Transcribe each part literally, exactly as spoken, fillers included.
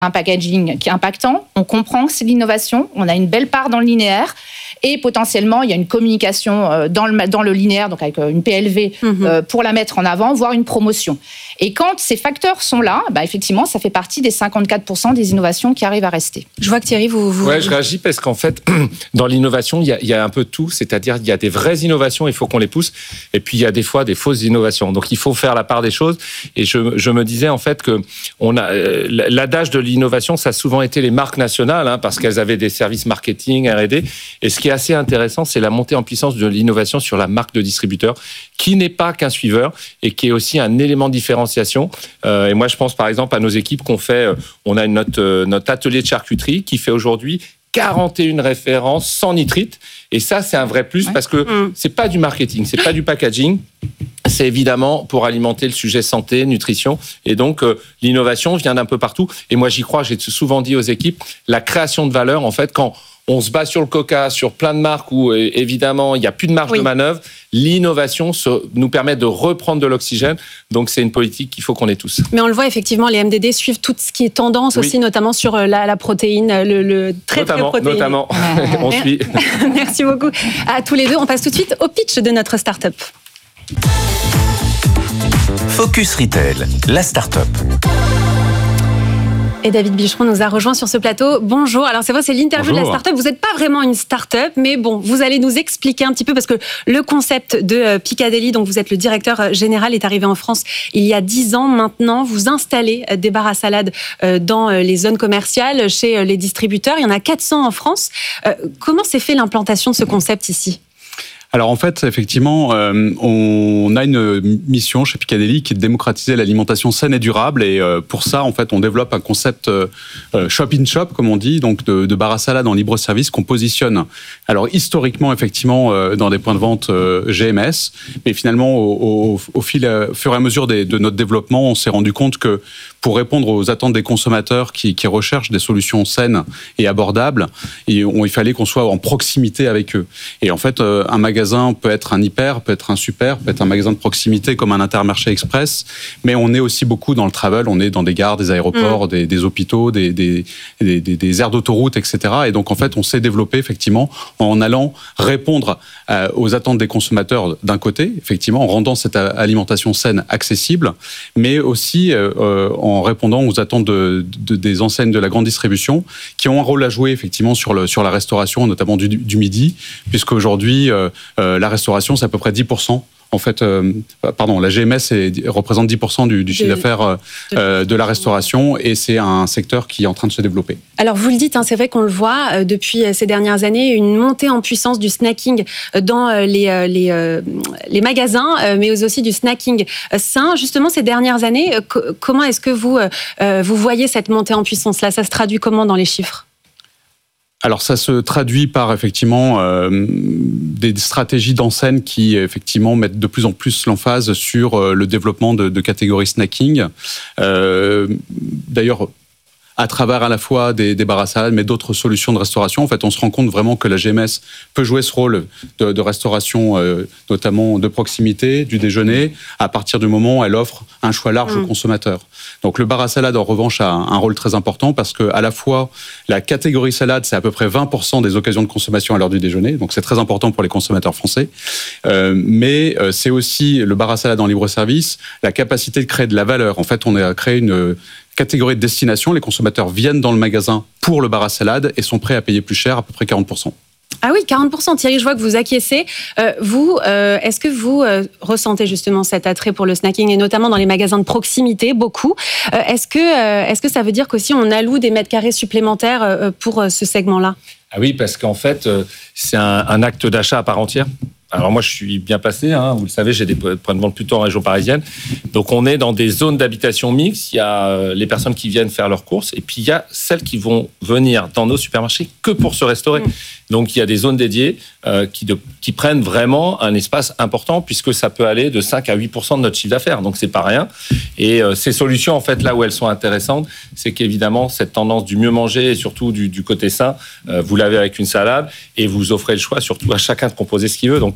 un packaging qui est impactant, on comprend que c'est de l'innovation, on a une belle part dans le linéaire et potentiellement il y a une communication dans le, dans le linéaire, donc avec une P L V mmh. euh, pour la mettre en avant, voire une promotion. Et quand ces facteurs sont là, bah effectivement, ça fait partie des cinquante-quatre pour cent des innovations qui arrivent à rester. Je vois que Thierry, vous... vous... Ouais, je réagis parce qu'en fait, dans l'innovation, il y a, il y a un peu de tout, c'est-à-dire il y a des vraies innovations, il faut qu'on les pousse, et puis il y a des fois des fausses innovations. Donc il faut faire la part des choses, et je, je me disais en fait que on a, euh, l'adage de l'innovation, ça a souvent été les marques nationales, hein, parce qu'elles avaient des services marketing, R et D, et ce qui est assez intéressant, c'est la montée en puissance de l'innovation sur la marque de distributeur, qui n'est pas qu'un suiveur, et qui est aussi un élément de différenciation. Euh, et moi, je pense par exemple à nos équipes qu'on fait, euh, on a notre, euh, notre atelier de charcuterie qui fait aujourd'hui quarante et une références sans nitrite. Et ça, c'est un vrai plus ouais. parce que mmh. c'est pas du marketing, c'est pas du packaging. C'est évidemment pour alimenter le sujet santé, nutrition. Et donc, euh, l'innovation vient d'un peu partout. Et moi, j'y crois, j'ai souvent dit aux équipes, la création de valeur, en fait, quand on se bat sur le coca, sur plein de marques où, évidemment, il n'y a plus de marge oui. de manœuvre, l'innovation se, nous permet de reprendre de l'oxygène. Donc, c'est une politique qu'il faut qu'on ait tous. Mais on le voit, effectivement, les M D D suivent tout ce qui est tendance oui. aussi, notamment sur la, la protéine, le, le très, notamment, très protéiné. Notamment, on suit. Merci beaucoup à tous les deux. On passe tout de suite au pitch de notre start-up. Focus Retail, la start-up. Et David Bicheron nous a rejoint sur ce plateau. Bonjour. Alors c'est vrai, c'est l'interview Bonjour. de la start-up. Vous n'êtes pas vraiment une start-up, mais bon, vous allez nous expliquer un petit peu parce que le concept de Piccadilly, donc vous êtes le directeur général, est arrivé en France il y a dix ans maintenant. Vous installez des bars à salade dans les zones commerciales, chez les distributeurs. Il y en a quatre cents en France. Comment s'est fait l'implantation de ce concept ici ? Alors en fait, effectivement, euh, on a une mission chez Piccadilly qui est de démocratiser l'alimentation saine et durable. Et euh, pour ça, en fait, on développe un concept euh, shop in shop, comme on dit, donc de, de bar à salade en libre service qu'on positionne. Alors historiquement, effectivement, euh, dans des points de vente euh, G M S, mais finalement, au, au, au fil, au fur et à mesure des, de notre développement, on s'est rendu compte que pour répondre aux attentes des consommateurs qui, qui recherchent des solutions saines et abordables, et on, il fallait qu'on soit en proximité avec eux. Et en fait, euh, un magasin peut être un hyper, peut être un super, peut être un magasin de proximité comme un Intermarché Express, mais on est aussi beaucoup dans le travel, on est dans des gares, des aéroports, mmh. des, des hôpitaux, des, des, des, des aires d'autoroute, et cetera. Et donc en fait, on s'est développé effectivement en allant répondre euh, aux attentes des consommateurs d'un côté, effectivement, en rendant cette alimentation saine accessible, mais aussi euh, en répondant aux attentes de, de, des enseignes de la grande distribution qui ont un rôle à jouer effectivement sur, le, sur la restauration, notamment du, du midi, puisque aujourd'hui, euh, Euh, la restauration, c'est à peu près dix pour cent. En fait, euh, pardon, la G M S est, représente dix pour cent du, du chiffre de, d'affaires euh, de la restauration et c'est un secteur qui est en train de se développer. Alors, vous le dites, hein, c'est vrai qu'on le voit euh, depuis ces dernières années, une montée en puissance du snacking dans euh, les, euh, les, euh, les magasins, euh, mais aussi du snacking sain. Justement, ces dernières années, euh, co- comment est-ce que vous, euh, vous voyez cette montée en puissance-là ? Ça se traduit comment dans les chiffres ? Alors ça se traduit par effectivement euh, des stratégies d'enseigne qui effectivement mettent de plus en plus l'emphase sur euh, le développement de, de catégories snacking. Euh, d'ailleurs, à travers à la fois des, des bars à salade, mais d'autres solutions de restauration. En fait, on se rend compte vraiment que la G M S peut jouer ce rôle de, de restauration, euh, notamment de proximité, du déjeuner, à partir du moment où elle offre un choix large mmh. aux consommateurs. Donc le bar à salade, en revanche, a un rôle très important parce que à la fois, la catégorie salade, c'est à peu près vingt pour cent des occasions de consommation à l'heure du déjeuner, donc c'est très important pour les consommateurs français. Euh, mais euh, c'est aussi le bar à salade en libre service, la capacité de créer de la valeur. En fait, on a créé une catégorie de destination, les consommateurs viennent dans le magasin pour le bar à salade et sont prêts à payer plus cher, à peu près quarante pour cent. Ah oui, quarante pour cent. Thierry, je vois que vous acquiescez. Euh, vous, euh, est-ce que vous euh, ressentez justement cet attrait pour le snacking et notamment dans les magasins de proximité, beaucoup. Euh, est-ce que, euh, est-ce que ça veut dire qu'aussi on alloue des mètres carrés supplémentaires euh, pour euh, ce segment-là ? Ah oui, parce qu'en fait, euh, c'est un, un acte d'achat à part entière. Alors moi, je suis bien passé, hein, vous le savez, j'ai des points de vente plutôt en région parisienne. Donc on est dans des zones d'habitation mixtes. Il y a les personnes qui viennent faire leurs courses et puis il y a celles qui vont venir dans nos supermarchés que pour se restaurer. Mmh. Donc il y a des zones dédiées euh, qui, de, qui prennent vraiment un espace important puisque ça peut aller de cinq à huit pour cent de notre chiffre d'affaires. Donc c'est pas rien. Et euh, ces solutions, en fait, là où elles sont intéressantes, c'est qu'évidemment, cette tendance du mieux manger et surtout du, du côté sain, euh, vous l'avez avec une salade et vous offrez le choix surtout à chacun de composer ce qu'il veut. Donc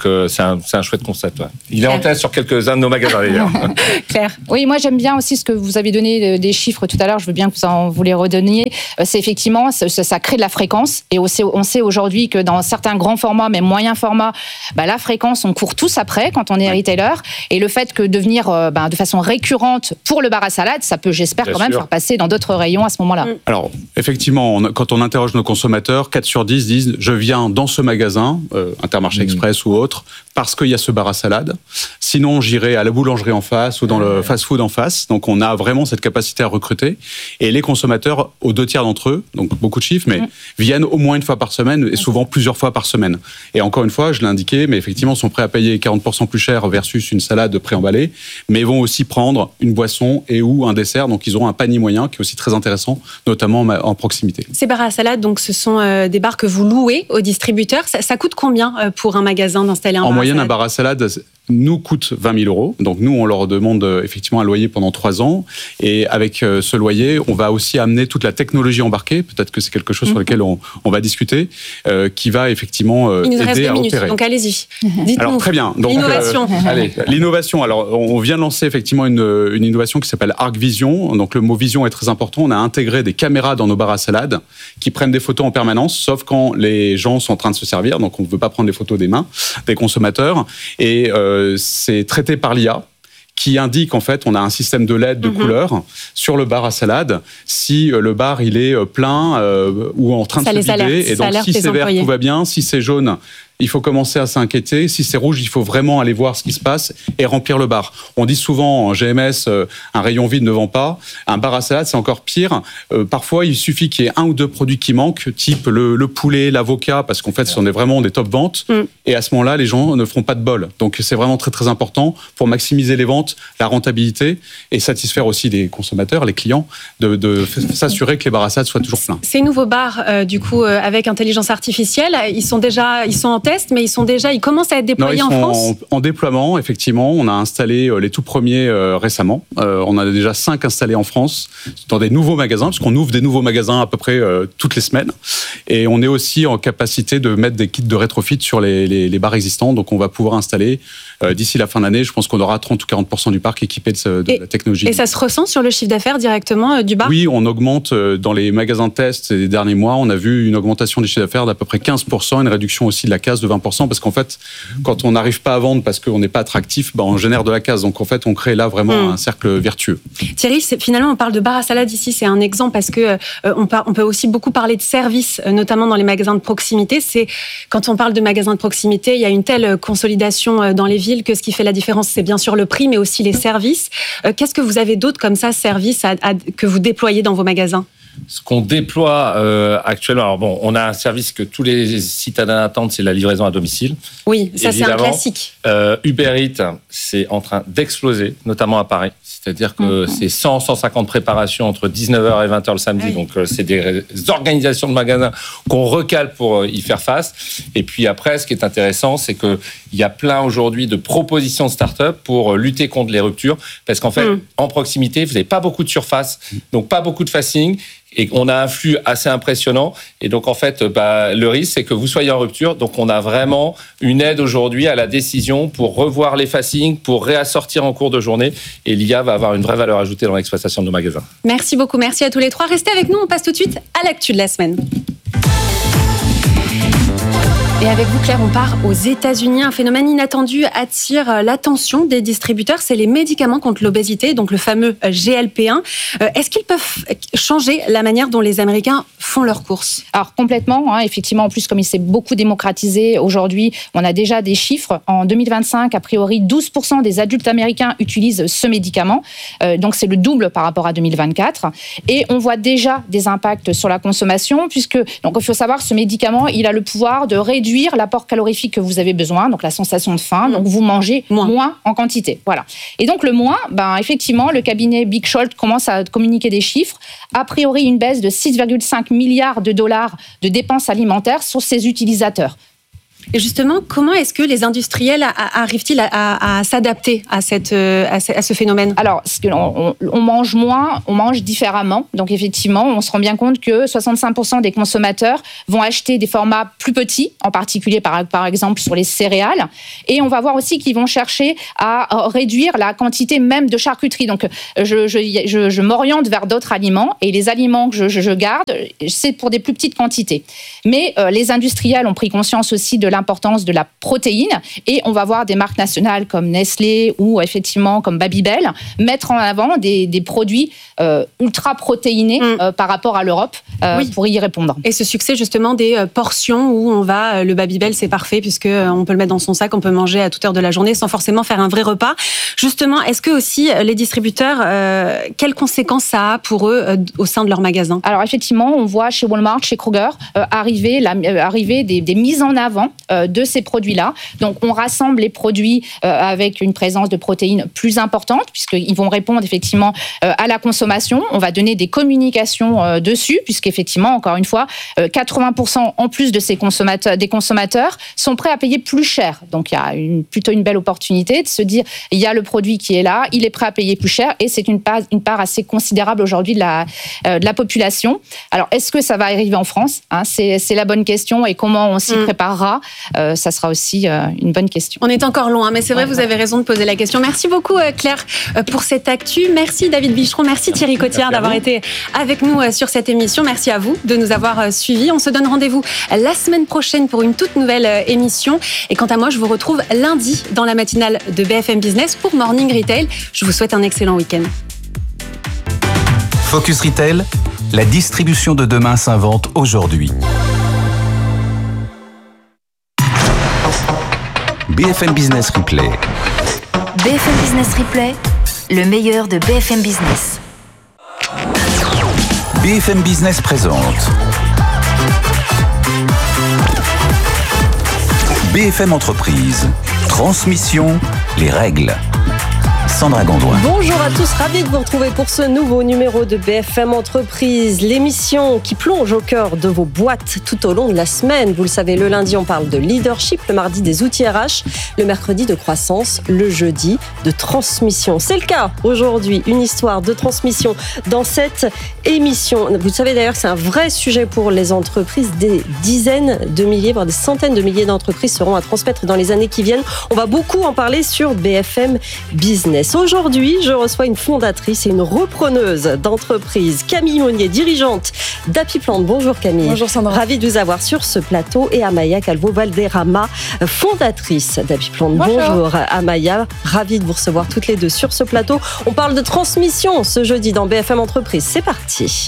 Donc euh, c'est, un, c'est un chouette concept. Ouais. Il est Claire. En test sur quelques-uns de nos magasins d'ailleurs. Claire. Oui, moi j'aime bien aussi ce que vous avez donné des chiffres tout à l'heure. Je veux bien que vous, en, vous les redonniez. C'est effectivement, ça, ça crée de la fréquence. Et on sait, on sait aujourd'hui que dans certains grands formats, même moyens formats, bah, la fréquence, on court tous après quand on est ouais. retailer. Et le fait que de venir euh, bah, de façon récurrente pour le bar à salade, ça peut, j'espère, bien quand même sûr. Faire passer dans d'autres rayons à ce moment-là. Alors, effectivement, on, quand on interroge nos consommateurs, quatre sur dix disent « je viens dans ce magasin, euh, Intermarché mmh. Express ou autre, parce qu'il y a ce bar à salade. Sinon, j'irai à la boulangerie en face ou dans le fast-food en face. » Donc, on a vraiment cette capacité à recruter. Et les consommateurs, aux deux tiers d'entre eux, donc beaucoup de chiffres, mais mmh. viennent au moins une fois par semaine et souvent plusieurs fois par semaine. Et encore une fois, je l'ai indiqué, mais effectivement, sont prêts à payer quarante pour cent plus cher versus une salade préemballée, mais vont aussi prendre une boisson et ou un dessert. Donc, ils auront un panier moyen qui est aussi très intéressant, notamment en proximité. Ces bars à salade, donc, ce sont euh, des bars que vous louez aux distributeurs. Ça, ça coûte combien euh, pour un magasin d'installer un en bar moyenne, à salade ? Un bar à salade nous coûte vingt mille euros. Donc, nous, on leur demande euh, effectivement un loyer pendant trois ans. Et avec euh, ce loyer, on va aussi amener toute la technologie embarquée. Peut-être que c'est quelque chose mmh. sur lequel on, on va discuter, euh, qui va effectivement euh, Il nous aider reste deux à minutes, opérer. Donc, allez-y. Dites-nous. Alors, très bien. Donc, l'innovation. Euh, allez, l'innovation. Alors, on vient de lancer effectivement une, une innovation qui s'appelle Arc Vision. Donc, le mot vision est très important. On a intégré des caméras dans nos bars à salade qui prennent des photos en permanence, sauf quand les gens sont en train de se servir. Donc, on ne veut pas prendre des photos des mains des consommateurs. Et euh, c'est traité par l'I A qui indique en fait, on a un système de L E D de mm-hmm. couleur sur le bar à salade si le bar il est plein euh, ou en train ça de se vider. Alerte, et donc si c'est vert, tout va bien. Si c'est jaune, il faut commencer à s'inquiéter. Si c'est rouge, il faut vraiment aller voir ce qui se passe et remplir le bar. On dit souvent en G M S, euh, un rayon vide ne vend pas. Un bar à salade, c'est encore pire. Euh, parfois, il suffit qu'il y ait un ou deux produits qui manquent, type le, le poulet, l'avocat, parce qu'en fait, ce sont vraiment des top ventes. Mm. Et à ce moment-là, les gens ne feront pas de bol. Donc, c'est vraiment très, très important pour maximiser les ventes, la rentabilité et satisfaire aussi les consommateurs, les clients, de, de s'assurer que les bars à salade soient toujours pleins. Ces nouveaux bars, euh, du coup, euh, avec intelligence artificielle, ils sont déjà, ils sont en test, mais ils sont déjà, ils commencent à être déployés non, ils en France. En, en déploiement, effectivement, on a installé les tout premiers euh, récemment. Euh, on a déjà cinq installés en France dans des nouveaux magasins, parce qu'on ouvre des nouveaux magasins à peu près euh, toutes les semaines. Et on est aussi en capacité de mettre des kits de rétrofit sur les, les, les bars existants. Donc, on va pouvoir installer euh, d'ici la fin de l'année. Je pense qu'on aura trente ou quarante pour cent du parc équipé de, de et, la technologie. Et ça se ressent sur le chiffre d'affaires directement euh, du bar ? Oui, on augmente euh, dans les magasins de test ces derniers mois. On a vu une augmentation du chiffre d'affaires d'à peu près quinze pour cent, une réduction aussi de la casse de vingt pour cent, parce qu'en fait, quand on n'arrive pas à vendre parce qu'on n'est pas attractif, ben on génère de la casse. Donc en fait, on crée là vraiment mmh. un cercle vertueux. Thierry, c'est, finalement, on parle de bar à salade ici, c'est un exemple parce que euh, on, par, on peut aussi beaucoup parler de services, euh, notamment dans les magasins de proximité. C'est quand on parle de magasins de proximité, il y a une telle consolidation euh, dans les villes que ce qui fait la différence, c'est bien sûr le prix, mais aussi les services. Euh, qu'est-ce que vous avez d'autres comme ça, services à, à, que vous déployez dans vos magasins ? Ce qu'on déploie euh, actuellement, alors bon, on a un service que tous les citadins attendent, c'est la livraison à domicile. Oui, ça évidemment. C'est un classique. Euh, Uber Eats, c'est en train d'exploser, notamment à Paris. C'est-à-dire que mmh. c'est cent à cent cinquante préparations entre dix-neuf heures et vingt heures le samedi. Oui. Donc, euh, c'est des organisations de magasins qu'on recale pour euh, y faire face. Et puis après, ce qui est intéressant, c'est qu'il y a plein aujourd'hui de propositions de start-up pour euh, lutter contre les ruptures. Parce qu'en fait, mmh. en proximité, vous n'avez pas beaucoup de surface, donc pas beaucoup de facing. Et on a un flux assez impressionnant. Et donc, en fait, bah, le risque, c'est que vous soyez en rupture. Donc, on a vraiment une aide aujourd'hui à la décision pour revoir les facings, pour réassortir en cours de journée. Et l'I A va avoir une vraie valeur ajoutée dans l'exploitation de nos magasins. Merci beaucoup. Merci à tous les trois. Restez avec nous. On passe tout de suite à l'actu de la semaine. Et avec vous, Claire, on part aux États-Unis. Un phénomène inattendu attire l'attention des distributeurs. C'est les médicaments contre l'obésité, donc le fameux G L P un. Est-ce qu'ils peuvent changer la manière dont les Américains font leurs courses ? Alors complètement, hein, effectivement. En plus, comme il s'est beaucoup démocratisé aujourd'hui, on a déjà des chiffres. En deux mille vingt-cinq, a priori, douze pour cent des adultes américains utilisent ce médicament. Euh, donc c'est le double par rapport à deux mille vingt-quatre. Et on voit déjà des impacts sur la consommation, puisque donc il faut savoir, ce médicament, il a le pouvoir de réduire l'apport calorifique que vous avez besoin, donc la sensation de faim, donc vous mangez moins, moins en quantité. Voilà. Et donc le moins, ben, effectivement, le cabinet Big Scholt commence à communiquer des chiffres. A priori, une baisse de six virgule cinq milliards de dollars de dépenses alimentaires sur ses utilisateurs. Et justement, comment est-ce que les industriels arrivent-ils à, à, à s'adapter à, cette, à, ce, à ce phénomène ? Alors, on, on mange moins, on mange différemment. Donc, effectivement, on se rend bien compte que soixante-cinq pour cent des consommateurs vont acheter des formats plus petits, en particulier, par, par exemple, sur les céréales. Et on va voir aussi qu'ils vont chercher à réduire la quantité même de charcuterie. Donc, je, je, je, je m'oriente vers d'autres aliments. Et les aliments que je, je, je garde, c'est pour des plus petites quantités. Mais euh, les industriels ont pris conscience aussi de l'importance de la protéine et on va voir des marques nationales comme Nestlé ou effectivement comme Babybel mettre en avant des, des produits euh, ultra protéinés mmh. euh, par rapport à l'Europe euh, oui. pour y répondre. Et ce succès justement des euh, portions où on va, euh, le Babybel c'est parfait puisque euh, on peut le mettre dans son sac, on peut manger à toute heure de la journée sans forcément faire un vrai repas. Justement, est-ce que aussi les distributeurs, euh, quelles conséquences ça a pour eux euh, au sein de leur magasin ? Alors effectivement, on voit chez Walmart, chez Kroger euh, arriver, la, euh, arriver des, des mises en avant euh, de ces produits-là. Donc, on rassemble les produits euh, avec une présence de protéines plus importante, puisqu'ils vont répondre effectivement euh, à la consommation. On va donner des communications euh, dessus, puisqu'effectivement, encore une fois, euh, quatre-vingts pour cent en plus de ces consommateurs, des consommateurs sont prêts à payer plus cher. Donc, il y a une, plutôt une belle opportunité de se dire, il y a le produit qui est là, il est prêt à payer plus cher, et c'est une part, une part assez considérable aujourd'hui de la, euh, de la population. Alors, est-ce que ça va arriver en France, hein, c'est, c'est la bonne question, et comment on s'y mmh. préparera, euh, ça sera aussi euh, une bonne question. On est encore loin, mais c'est vrai, ouais, vous avez raison de poser la question. Merci beaucoup Claire pour cette actu. Merci David Bicheron, merci Thierry Cotillard d'avoir été avec nous sur cette émission. Merci à vous de nous avoir suivis. On se donne rendez-vous la semaine prochaine pour une toute nouvelle émission. Et quant à moi, je vous retrouve lundi dans la matinale de B F M Business pour Morning Retail. Je vous souhaite un excellent week-end. Focus Retail, la distribution de demain s'invente aujourd'hui. B F M Business Replay. B F M Business Replay, le meilleur de B F M Business. B F M Business présente B F M Entreprise. Transmission, les règles. Sandra Gondouin. Bonjour à tous, ravi de vous retrouver pour ce nouveau numéro de B F M Entreprise, l'émission qui plonge au cœur de vos boîtes tout au long de la semaine. Vous le savez, le lundi, on parle de leadership, le mardi des outils R H, le mercredi de croissance, le jeudi de transmission. C'est le cas aujourd'hui, une histoire de transmission dans cette émission. Vous savez d'ailleurs que c'est un vrai sujet pour les entreprises. Des dizaines de milliers, voire des centaines de milliers d'entreprises seront à transmettre dans les années qui viennent. On va beaucoup en parler sur B F M Business. Aujourd'hui, je reçois une fondatrice et une repreneuse d'entreprise, Camille Monnier, dirigeante d'Apiplant. Bonjour Camille. Bonjour Sandra. Ravie de vous avoir sur ce plateau. Et Amaya Calvo-Valderrama, fondatrice d'Apiplant. Bonjour. Bonjour Amaya, ravie de vous recevoir toutes les deux sur ce plateau. On parle de transmission ce jeudi dans B F M Entreprise. C'est parti.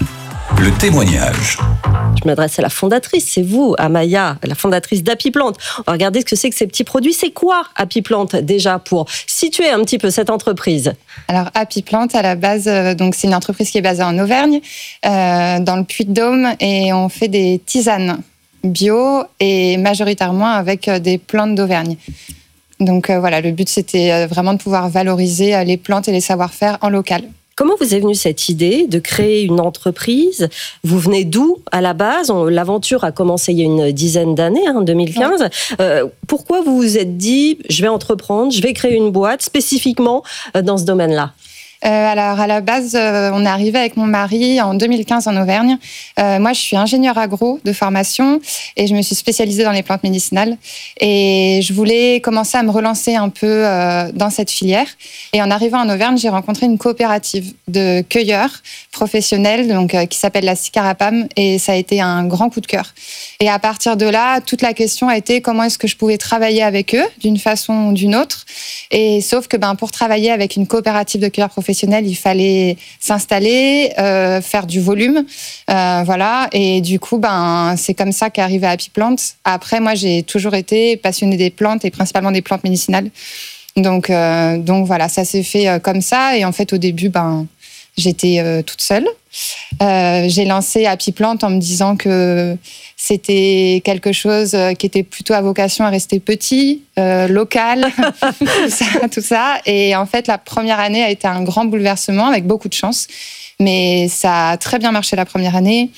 Le témoignage. Je m'adresse à la fondatrice, c'est vous, Amaya, la fondatrice d'Apiplant. On va regarder ce que c'est que ces petits produits. C'est quoi Apiplant déjà pour situer un petit peu cette entreprise? Alors Apiplant, à la base, euh, donc c'est une entreprise qui est basée en Auvergne, euh, dans le Puy-de-Dôme, et on fait des tisanes bio et majoritairement avec des plantes d'Auvergne. Donc euh, voilà, le but c'était vraiment de pouvoir valoriser les plantes et les savoir-faire en local. Comment vous est venue cette idée de créer une entreprise? Vous venez d'où à la base? L'aventure a commencé il y a une dizaine d'années, en hein, deux mille quinze. Ouais. Euh, pourquoi vous vous êtes dit, je vais entreprendre, je vais créer une boîte spécifiquement dans ce domaine-là? Euh, alors à la base, euh, on est arrivé avec mon mari en deux mille quinze en Auvergne. Euh, moi, je suis ingénieure agro de formation et je me suis spécialisée dans les plantes médicinales. Et je voulais commencer à me relancer un peu euh, dans cette filière. Et en arrivant en Auvergne, j'ai rencontré une coopérative de cueilleurs professionnels, donc euh, qui s'appelle la Sicarapam, et ça a été un grand coup de cœur. Et à partir de là, toute la question a été comment est-ce que je pouvais travailler avec eux d'une façon ou d'une autre. Et sauf que ben pour travailler avec une coopérative de cueilleurs professionnels, il fallait s'installer, euh, faire du volume, euh, voilà. Et du coup, ben c'est comme ça qu'est arrivé Apiplant. Après, moi, j'ai toujours été passionnée des plantes et principalement des plantes médicinales. Donc, euh, donc voilà, ça s'est fait euh, comme ça. Et en fait, au début, ben j'étais euh, toute seule. Euh, j'ai lancé Apiplant en me disant que c'était quelque chose qui était plutôt à vocation à rester petit, euh, local, tout ça, tout ça. Et en fait, la première année a été un grand bouleversement avec beaucoup de chance. Mais ça a très bien marché la première année.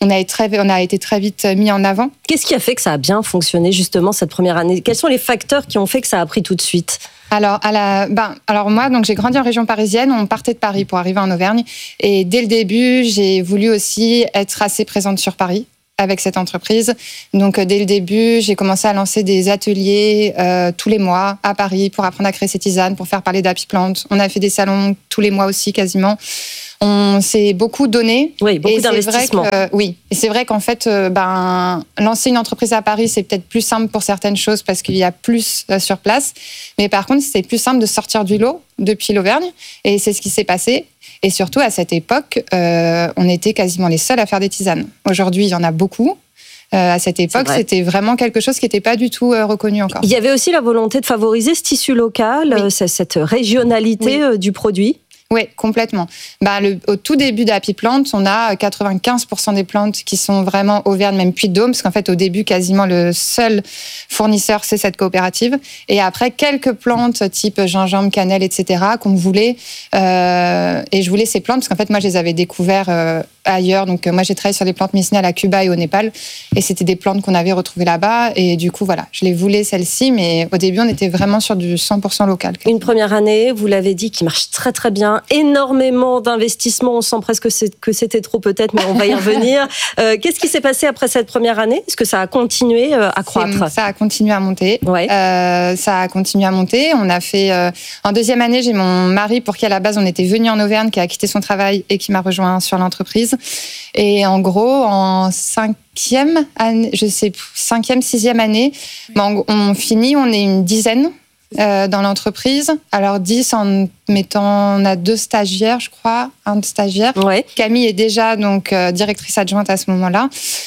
on a, été très, on a été très vite mis en avant. Qu'est-ce qui a fait que ça a bien fonctionné justement cette première année? Quels sont les facteurs qui ont fait que ça a pris tout de suite? Alors, à la, ben, alors moi, donc j'ai grandi en région parisienne. On partait de Paris pour arriver en Auvergne. Et dès le début, j'ai voulu aussi être assez présente sur Paris avec cette entreprise. Donc, dès le début, j'ai commencé à lancer des ateliers euh, tous les mois à Paris pour apprendre à créer ces tisanes, pour faire parler d'Happy Plant. On a fait des salons tous les mois aussi, quasiment. On s'est beaucoup donné. Oui, beaucoup et d'investissement. C'est vrai que, oui, et c'est vrai qu'en fait, euh, ben, lancer une entreprise à Paris, c'est peut-être plus simple pour certaines choses parce qu'il y a plus euh, sur place. Mais par contre, c'est plus simple de sortir du lot depuis l'Auvergne. Et c'est ce qui s'est passé. Et surtout, à cette époque, euh, on était quasiment les seuls à faire des tisanes. Aujourd'hui, il y en a beaucoup. Euh, à cette époque, c'était vraiment quelque chose qui n'était pas du tout euh, reconnu encore. Il y avait aussi la volonté de favoriser ce tissu local, oui. euh, cette régionalité oui. euh, du produit. Oui, complètement. Bah, le, au tout début d'Happy Plant, on a quatre-vingt-quinze pour cent des plantes qui sont vraiment Auvergne, même Puy-de-Dôme, parce qu'en fait, au début, quasiment le seul fournisseur, c'est cette coopérative. Et après, quelques plantes type gingembre, cannelle, et cetera, qu'on voulait. Euh, et je voulais ces plantes, parce qu'en fait, moi, je les avais découvertes euh, ailleurs. Donc, euh, moi, j'ai travaillé sur des plantes médicinales à Cuba et au Népal. Et c'était des plantes qu'on avait retrouvées là-bas. Et du coup, voilà, je les voulais, celles-ci. Mais au début, on était vraiment sur du cent pour cent local. Une première année, vous l'avez dit, qui marche très, très bien. Énormément d'investissements, on sent presque que c'était trop peut-être, mais on va y revenir. Euh, qu'est-ce qui s'est passé après cette première année? Est-ce que ça a continué à croître? Ça a continué à monter. Ouais. Euh, ça a continué à monter. On a fait euh, en deuxième année, j'ai mon mari pour qui à la base on était venu en Auvergne, qui a quitté son travail et qui m'a rejoint sur l'entreprise. Et en gros, en cinquième année, je sais cinquième, sixième année, on, on finit, on est une dizaine. Euh, dans l'entreprise. Alors dix en mettant, on a deux stagiaires, je crois, un stagiaire. Ouais. Camille est déjà donc euh, directrice adjointe à ce moment-là.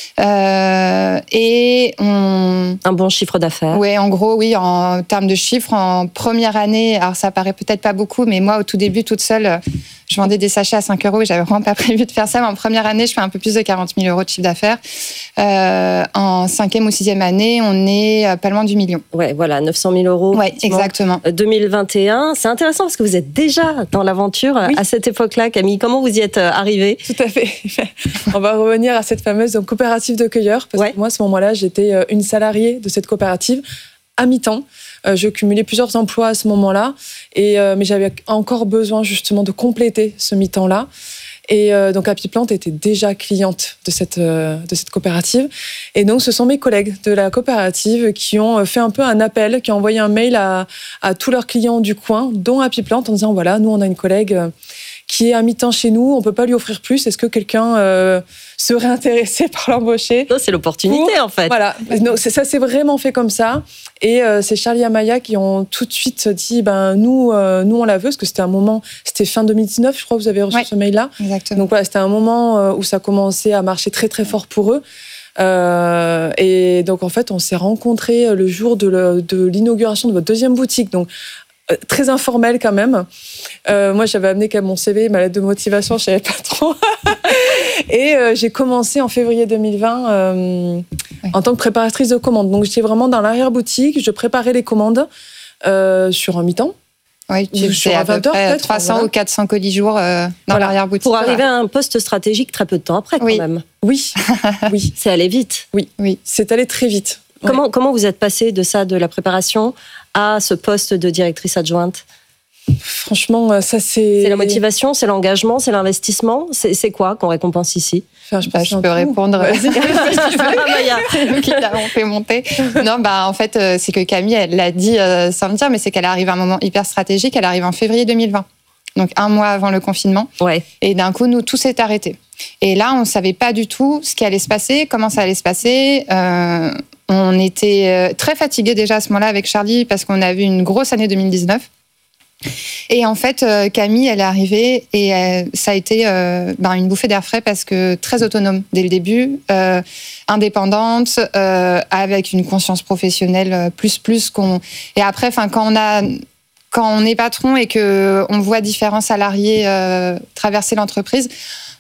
Euh, et on... Un bon chiffre d'affaires. Oui, en gros, oui, en termes de chiffres, en première année, alors ça paraît peut-être pas beaucoup, mais moi, au tout début, toute seule, je vendais des sachets à cinq euros et j'avais vraiment pas prévu de faire ça. Mais en première année, je fais un peu plus de quarante mille euros de chiffre d'affaires. Euh, en cinquième ou sixième année, on est pas loin du million. Ouais, voilà, neuf cent mille euros. Ouais, exactement. deux mille vingt et un. C'est intéressant parce que vous êtes déjà dans l'aventure oui. à cette époque-là, Camille. Comment vous y êtes arrivée? Tout à fait. On va revenir à cette fameuse donc, coopérative de cueilleurs. Parce ouais. que moi, à ce moment-là, j'étais une salariée de cette coopérative à mi-temps. Euh, je cumulais plusieurs emplois à ce moment-là, et, euh, mais j'avais encore besoin justement de compléter ce mi-temps-là. Et euh, donc Happy Plant était déjà cliente de cette, euh, de cette coopérative. Et donc ce sont mes collègues de la coopérative qui ont fait un peu un appel, qui ont envoyé un mail à, à tous leurs clients du coin, dont Happy Plant, en disant voilà, nous on a une collègue qui est à mi-temps chez nous, on peut pas lui offrir plus, est-ce que quelqu'un euh, serait intéressé par l'embaucher? Non, c'est l'opportunité Pour... en fait. Voilà, donc, ça s'est vraiment fait comme ça. Et euh, c'est Charlie et Amaya qui ont tout de suite dit ben, nous, euh, nous on la veut, parce que c'était un moment, c'était fin deux mille dix-neuf, je crois, vous avez reçu ouais, ce mail-là. Exactement. Donc voilà, c'était un moment où ça commençait à marcher très très fort pour eux. Euh, et donc en fait, on s'est rencontrés le jour de, le, de l'inauguration de votre deuxième boutique. Donc euh, très informel quand même. Euh, moi, j'avais amené quand même mon C V, ma lettre de motivation, je savais pas trop. Et euh, j'ai commencé en février deux mille vingt euh, oui. en tant que préparatrice de commandes. Donc j'étais vraiment dans l'arrière-boutique, je préparais les commandes euh, sur un mi-temps. Oui, tu fais à peu près trois cents voilà. ou quatre cents colis jour euh, dans voilà. l'arrière-boutique. Pour arriver à un poste stratégique très peu de temps après, quand oui. même. Oui, oui. C'est allé vite. Oui, oui. C'est allé très vite. Comment, ouais. comment vous êtes passée de ça, de la préparation, à ce poste de directrice adjointe? Franchement, ça c'est... C'est la motivation, c'est l'engagement, c'est l'investissement. C'est, c'est quoi qu'on récompense ici? Enfin, je, bah, je peux répondre. C'est nous qui l'avons fait monter. Non, bah, en fait, c'est que Camille, elle l'a dit euh, sans le dire, mais c'est qu'elle arrive à un moment hyper stratégique. Elle arrive en février deux mille vingt. Donc, un mois avant le confinement. Ouais. Et d'un coup, nous, tout s'est arrêté. Et là, on ne savait pas du tout ce qui allait se passer, comment ça allait se passer. Euh, on était très fatigués déjà à ce moment-là avec Charlie parce qu'on a vu une grosse année deux mille dix-neuf. Et en fait, Camille, elle est arrivée et euh, ça a été euh, ben, une bouffée d'air frais parce que très autonome dès le début, euh, indépendante, euh, avec une conscience professionnelle plus plus qu'on. Et après, enfin, quand on a, quand on est patron et que on voit différents salariés euh, traverser l'entreprise,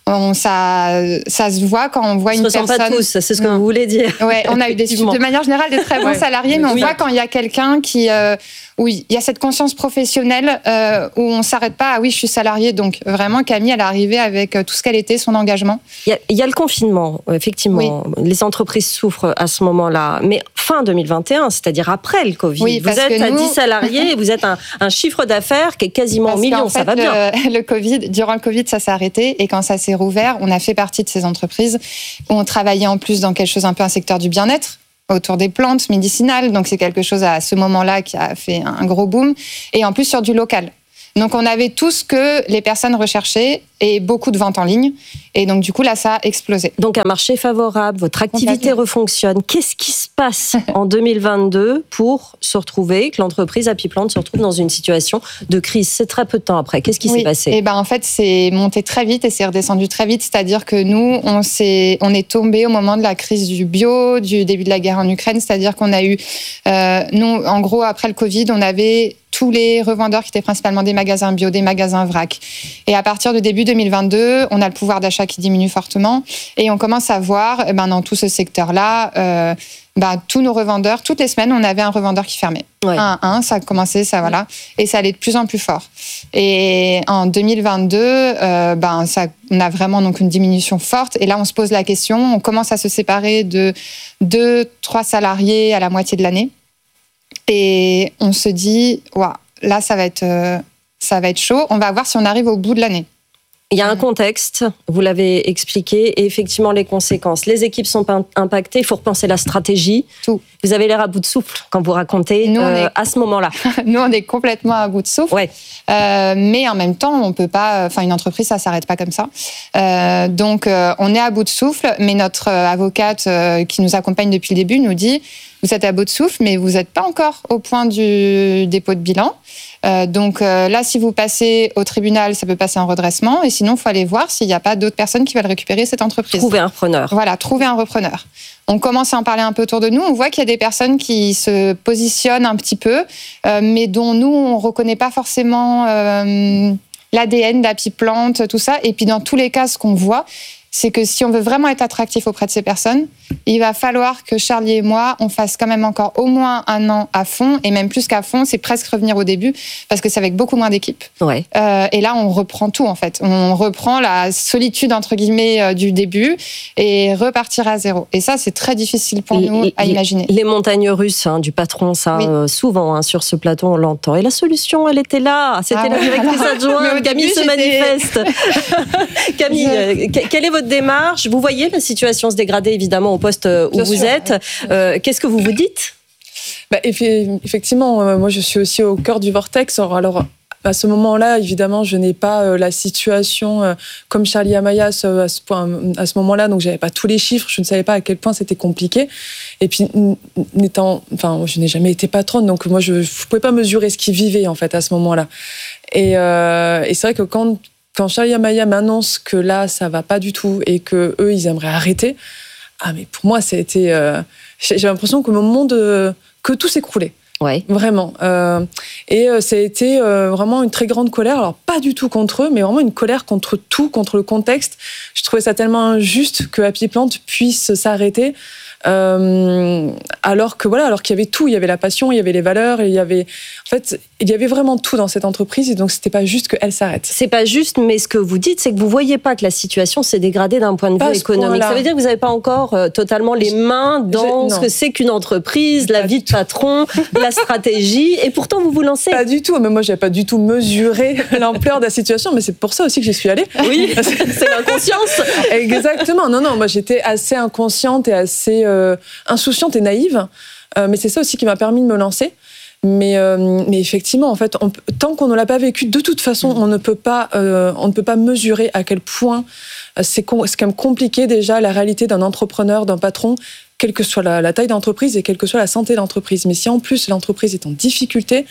On, ça, ça se voit quand on voit on une personne. On se ressent pas tous, c'est ce que non. vous voulez dire. Ouais, on a eu des, de manière générale des très bons ouais. salariés, mais on oui. voit quand il y a quelqu'un qui, euh, où il y a cette conscience professionnelle euh, où on s'arrête pas. Ah oui, je suis salariée, donc vraiment Camille, elle est arrivée avec tout ce qu'elle était, son engagement. Il y a, il y a le confinement, effectivement. Oui. Les entreprises souffrent à ce moment-là, mais fin deux mille vingt et un, c'est-à-dire après le Covid. Oui, vous êtes à nous... dix salariés, et vous êtes un, un chiffre d'affaires qui est quasiment en millions, ça va bien. Le, le Covid, durant le Covid, ça s'est arrêté, et quand ça s'est rouvert, on a fait partie de ces entreprises où on travaillait en plus dans quelque chose un peu un secteur du bien-être, autour des plantes médicinales. Donc, c'est quelque chose à ce moment-là qui a fait un gros boom. Et en plus, sur du local. Donc, on avait tout ce que les personnes recherchaient et beaucoup de ventes en ligne. Et donc, du coup, là, ça a explosé. Donc, un marché favorable, votre activité refonctionne. Qu'est-ce qui se passe en deux mille vingt-deux pour se retrouver, que l'entreprise Happy Plant se retrouve dans une situation de crise? C'est très peu de temps après. Qu'est-ce qui oui. s'est passé? Et ben, en fait, c'est monté très vite et c'est redescendu très vite. C'est-à-dire que nous, on, s'est, on est tombé au moment de la crise du bio, du début de la guerre en Ukraine. C'est-à-dire qu'on a eu... Euh, nous, en gros, après le Covid, on avait... tous les revendeurs qui étaient principalement des magasins bio, des magasins vrac. Et à partir de début deux mille vingt-deux, on a le pouvoir d'achat qui diminue fortement et on commence à voir ben, dans tout ce secteur-là, euh, ben, tous nos revendeurs, toutes les semaines, on avait un revendeur qui fermait. Ouais. Un à un, ça a commencé, ça, voilà, et ça allait de plus en plus fort. Et en deux mille vingt-deux, euh, ben, ça, on a vraiment donc, une diminution forte. Et là, on se pose la question, on commence à se séparer de deux, trois salariés à la moitié de l'année. Et on se dit, ouais, là, ça va être, euh, ça va être chaud. On va voir si on arrive au bout de l'année. Il y a un contexte, vous l'avez expliqué, et effectivement les conséquences. Les équipes sont impactées, il faut repenser la stratégie. Tout. Vous avez l'air à bout de souffle quand vous racontez Nous, euh, est... à ce moment-là. Nous, on est complètement à bout de souffle. Ouais. Euh, mais en même temps, on peut pas. Enfin, une entreprise, ça s'arrête pas comme ça. Euh, donc, euh, on est à bout de souffle. Mais notre avocate euh, qui nous accompagne depuis le début nous dit: vous êtes à bout de souffle, mais vous n'êtes pas encore au point du dépôt de bilan. Euh, donc euh, là, si vous passez au tribunal, ça peut passer en redressement. Et sinon, il faut aller voir s'il n'y a pas d'autres personnes qui veulent récupérer cette entreprise. Trouver un repreneur. Voilà, trouver un repreneur. On commence à en parler un peu autour de nous. On voit qu'il y a des personnes qui se positionnent un petit peu, euh, mais dont nous, on ne reconnaît pas forcément euh, l'A D N d'Happy Plant, tout ça. Et puis, dans tous les cas, ce qu'on voit, c'est que si on veut vraiment être attractif auprès de ces personnes, il va falloir que Charlie et moi, on fasse quand même encore au moins un an à fond, et même plus qu'à fond, c'est presque revenir au début, parce que c'est avec beaucoup moins d'équipes. Ouais. Euh, et là, on reprend tout, en fait. On reprend la solitude, entre guillemets, euh, du début, et repartir à zéro. Et ça, c'est très difficile pour les, nous à les, imaginer. Les montagnes russes hein, du patron, ça, oui. euh, souvent, hein, sur ce plateau, on l'entend. Et la solution, elle était là. C'était ah, la directrice voilà. adjointe. Camille début, se manifeste. Camille, Je... quelle est votre démarche? Vous voyez la situation se dégrader, évidemment, au poste où Bien vous sûr. êtes. Euh, qu'est-ce que vous vous dites? bah, Effectivement, euh, moi, je suis aussi au cœur du vortex. Alors, à ce moment-là, évidemment, je n'ai pas euh, la situation euh, comme Charlie Amaya à ce, à ce, point, à ce moment-là, donc je n'avais pas tous les chiffres, je ne savais pas à quel point c'était compliqué. Et puis, n'étant, enfin, je n'ai jamais été patronne, donc moi, je ne pouvais pas mesurer ce qu'ils vivaient, en fait, à ce moment-là. Et, euh, et c'est vrai que quand, quand Charlie Amaya m'annonce que là, ça ne va pas du tout et qu'eux, ils aimeraient arrêter, ah, mais pour moi, ça a été. Euh, j'ai l'impression que mon monde. Euh, que tout s'écroulait. Ouais. Vraiment. Euh, et euh, ça a été euh, vraiment une très grande colère. Alors, pas du tout contre eux, mais vraiment une colère contre tout, contre le contexte. Je trouvais ça tellement injuste que Happy Plant puisse s'arrêter. Euh, alors que voilà, alors qu'il y avait tout, il y avait la passion, il y avait les valeurs, il y avait, en fait, il y avait vraiment tout dans cette entreprise, et donc c'était pas juste qu'elle s'arrête. C'est pas juste, mais ce que vous dites, c'est que vous voyez pas que la situation s'est dégradée d'un point de vue économique. Ça veut dire que vous n'avez pas encore euh, totalement les mains dans ce que c'est qu'une entreprise, la vie de patron, la stratégie, et pourtant vous vous lancez. Pas du tout, mais moi j'avais pas du tout mesuré l'ampleur de la situation, mais c'est pour ça aussi que j'y suis allée. Oui, c'est l'inconscience. Exactement. Non, non, moi j'étais assez inconsciente et assez euh, Euh, insouciante et naïve, euh, mais c'est ça aussi qui m'a permis de me lancer. Mais, euh, mais effectivement, en fait, on, tant qu'on ne l'a pas vécu, de toute façon, on ne peut pas, euh, on ne peut pas mesurer à quel point euh, c'est, com- c'est quand même compliqué déjà la réalité d'un entrepreneur, d'un patron, quelle que soit la, la taille d'entreprise et quelle que soit la santé de l'entreprise. Mais si en plus l'entreprise est en difficulté,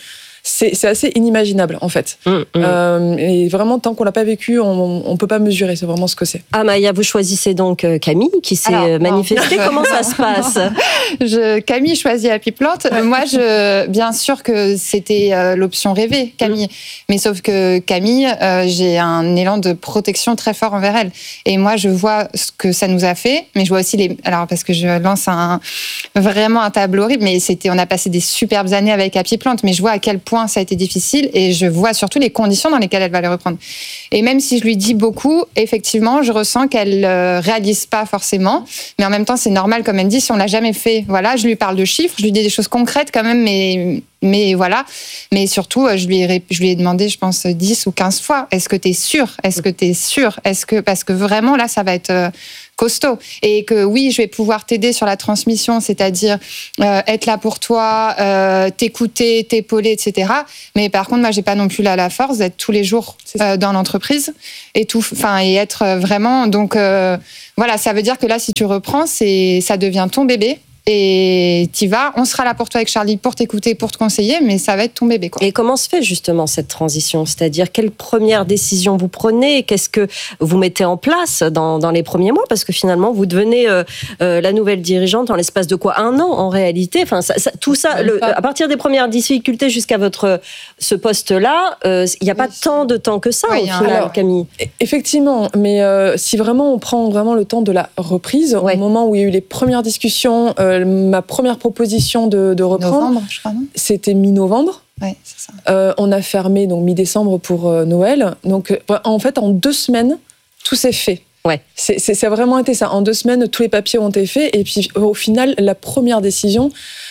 c'est, c'est assez inimaginable en fait. Mmh, mmh. Euh, et vraiment, tant qu'on l'a pas vécu, on ne peut pas mesurer. C'est vraiment ce que c'est. Ah, Maya, vous choisissez donc Camille qui s'est Alors, manifestée. Non. Comment ça se passe? je, Camille choisit Happy Plant. Moi, je, bien sûr que c'était euh, l'option rêvée, Camille. Mmh. Mais sauf que Camille, euh, j'ai un élan de protection très fort envers elle. Et moi, je vois ce que ça nous a fait, mais je vois aussi les. Alors, parce que je lance un vraiment un tableau horrible, mais c'était, on a passé des superbes années avec Happy Plant, mais je vois à quel point ça a été difficile et je vois surtout les conditions dans lesquelles elle va les reprendre. Et même si je lui dis beaucoup, effectivement, je ressens qu'elle euh, réalise pas forcément, mais en même temps, c'est normal, comme elle dit, si on l'a jamais fait. Voilà, je lui parle de chiffres, je lui dis des choses concrètes quand même, mais mais voilà. Mais surtout, je lui ai, je lui ai demandé, je pense, dix ou quinze fois, est-ce que tu es sûr? Est-ce que tu es sûr? Est-ce que, parce que vraiment, là, ça va être euh, costaud. Et que oui, je vais pouvoir t'aider sur la transmission, c'est-à-dire euh, être là pour toi, euh, t'écouter, t'épauler, et cetera. Mais par contre, moi, j'ai pas non plus là la force d'être tous les jours euh, dans l'entreprise et tout, enfin, et être vraiment. Donc euh, voilà, ça veut dire que là, si tu reprends, c'est, ça devient ton bébé. Et t'y vas, on sera là pour toi avec Charlie, pour t'écouter, pour te conseiller, mais ça va être ton bébé, quoi. Et comment se fait justement cette transition? C'est-à-dire, quelles premières décisions vous prenez? Qu'est-ce que vous mettez en place dans, dans les premiers mois? Parce que finalement, vous devenez euh, euh, la nouvelle dirigeante en l'espace de quoi? Un an, en réalité. Enfin, ça, ça, tout ça, le, à partir des premières difficultés jusqu'à votre, ce poste-là, il euh, n'y a pas oui. tant de temps que ça, oui, au final, alors, Camille. Effectivement, mais euh, si vraiment on prend vraiment le temps de la reprise, ouais. au moment où il y a eu les premières discussions, euh, ma première proposition de, de reprendre, novembre, je crois, non c'était mi-novembre. Ouais, c'est ça. Euh, on a fermé donc mi-décembre pour euh, Noël. Donc euh, en fait, en deux semaines, tout s'est fait. Ouais. C'est, c'est, ça a vraiment été ça. En deux semaines, tous les papiers ont été faits. Et puis au final, la première décision,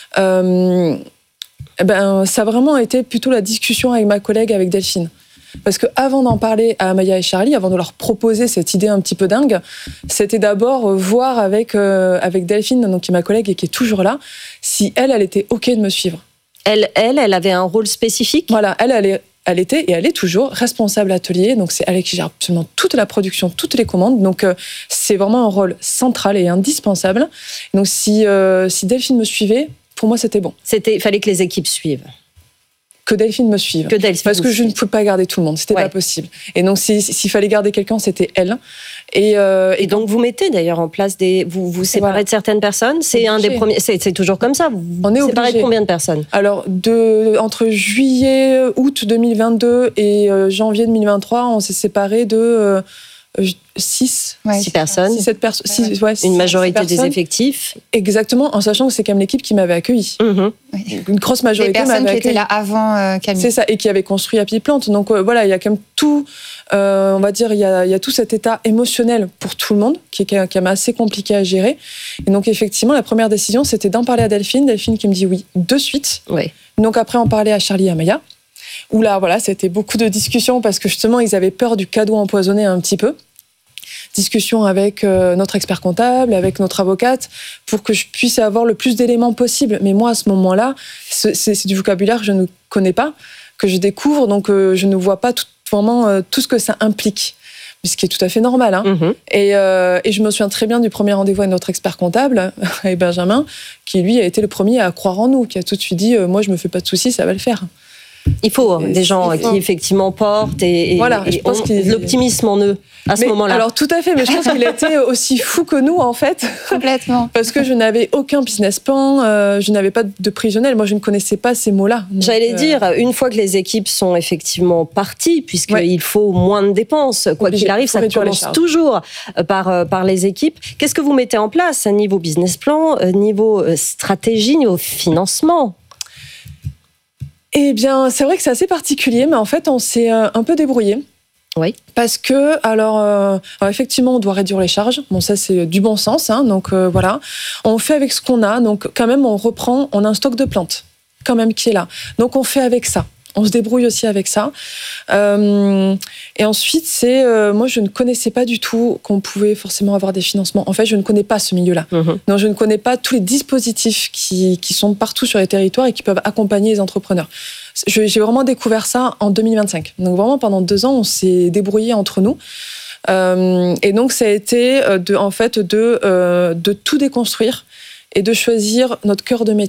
euh, ben, ça a vraiment été plutôt la discussion avec ma collègue, avec Delphine. Parce qu'avant d'en parler à Maya et Charlie, avant de leur proposer cette idée un petit peu dingue, c'était d'abord voir avec, euh, avec Delphine, donc, qui est ma collègue et qui est toujours là, si elle, elle était OK de me suivre. Elle, elle, elle avait un rôle spécifique? Voilà, elle, elle, est, elle était et elle est toujours responsable atelier, donc c'est elle qui gère absolument toute la production, toutes les commandes, donc euh, c'est vraiment un rôle central et indispensable. Donc si, euh, si Delphine me suivait, pour moi c'était bon. Il fallait que les équipes suivent. Que Delphine me suive. Que Delphine Parce que je suive. ne pouvais pas garder tout le monde, c'était ouais. pas possible. Et donc, s'il, s'il fallait garder quelqu'un, c'était elle. Et, euh, et, et donc, vous mettez d'ailleurs en place des. Vous vous séparez voilà. de certaines personnes. C'est un des premiers. C'est, c'est toujours comme ça. Vous On est séparez obligé. de combien de personnes? Alors, de, entre juillet, août deux mille vingt-deux et euh, janvier deux mille vingt-trois, on s'est séparés de. Euh, six ouais, six personnes, six, sept perso- six, ouais, six, une majorité six des effectifs. Exactement, en sachant que c'est quand même l'équipe qui m'avait accueilli. Mmh. Une grosse majorité des personnes m'avait qui accueilli. étaient là avant euh, Camille. C'est ça, et qui avaient construit Happy Plant. Donc euh, voilà, il y a quand même tout, euh, on va dire, il y a, il y a tout cet état émotionnel pour tout le monde qui est quand même assez compliqué à gérer. Et donc effectivement, la première décision, c'était d'en parler à Delphine. Delphine qui me dit oui de suite. Ouais. Donc après, en parler à Charlie et à Maya. Où là, voilà, c'était beaucoup de discussions parce que justement, ils avaient peur du cadeau empoisonné un petit peu. Discussion avec euh, notre expert comptable, avec notre avocate, pour que je puisse avoir le plus d'éléments possible. Mais moi, à ce moment-là, c'est, c'est, c'est du vocabulaire que je ne connais pas, que je découvre, donc euh, je ne vois pas tout, vraiment euh, tout ce que ça implique. Ce qui est tout à fait normal. Hein. Mmh. Et, euh, et je me souviens très bien du premier rendez-vous avec notre expert comptable, avec Benjamin, qui lui a été le premier à croire en nous, qui a tout de suite dit euh, « moi, je me fais pas de soucis, ça va le faire ». Il faut et des gens qui effectivement portent et, et, voilà, et je pense ont qu'il... l'optimisme en eux à ce mais, moment-là. Alors tout à fait, mais je pense qu'il était aussi fou que nous en fait. Complètement. Parce que je n'avais aucun business plan, euh, je n'avais pas de prévisionnel, moi je ne connaissais pas ces mots-là. Donc, J'allais euh... dire, une fois que les équipes sont effectivement parties, puisqu'il ouais. faut moins de dépenses, quoi Obligé, qu'il arrive, ça commence toujours par, par les équipes. Qu'est-ce que vous mettez en place, niveau business plan, niveau stratégie, niveau financement ? Eh bien, c'est vrai que c'est assez particulier, mais en fait, on s'est euh, un peu débrouillé. Oui. Parce que, alors, euh, alors, effectivement, on doit réduire les charges. Bon, ça, c'est du bon sens. Hein, donc, euh, voilà. On fait avec ce qu'on a. Donc, quand même, on reprend, on a un stock de plantes, quand même, qui est là. Donc, on fait avec ça. On se débrouille aussi avec ça. Euh, et ensuite, c'est, euh, moi, je ne connaissais pas du tout qu'on pouvait forcément avoir des financements. En fait, je ne connais pas ce milieu-là. Mmh. Donc, je ne connais pas tous les dispositifs qui, qui sont partout sur les territoires et qui peuvent accompagner les entrepreneurs. Je, j'ai vraiment découvert ça en deux mille vingt-cinq. Donc, vraiment, pendant deux ans, on s'est débrouillé entre nous. Euh, et donc, ça a été, de, en fait, de, euh, de tout déconstruire et de choisir notre cœur de métier.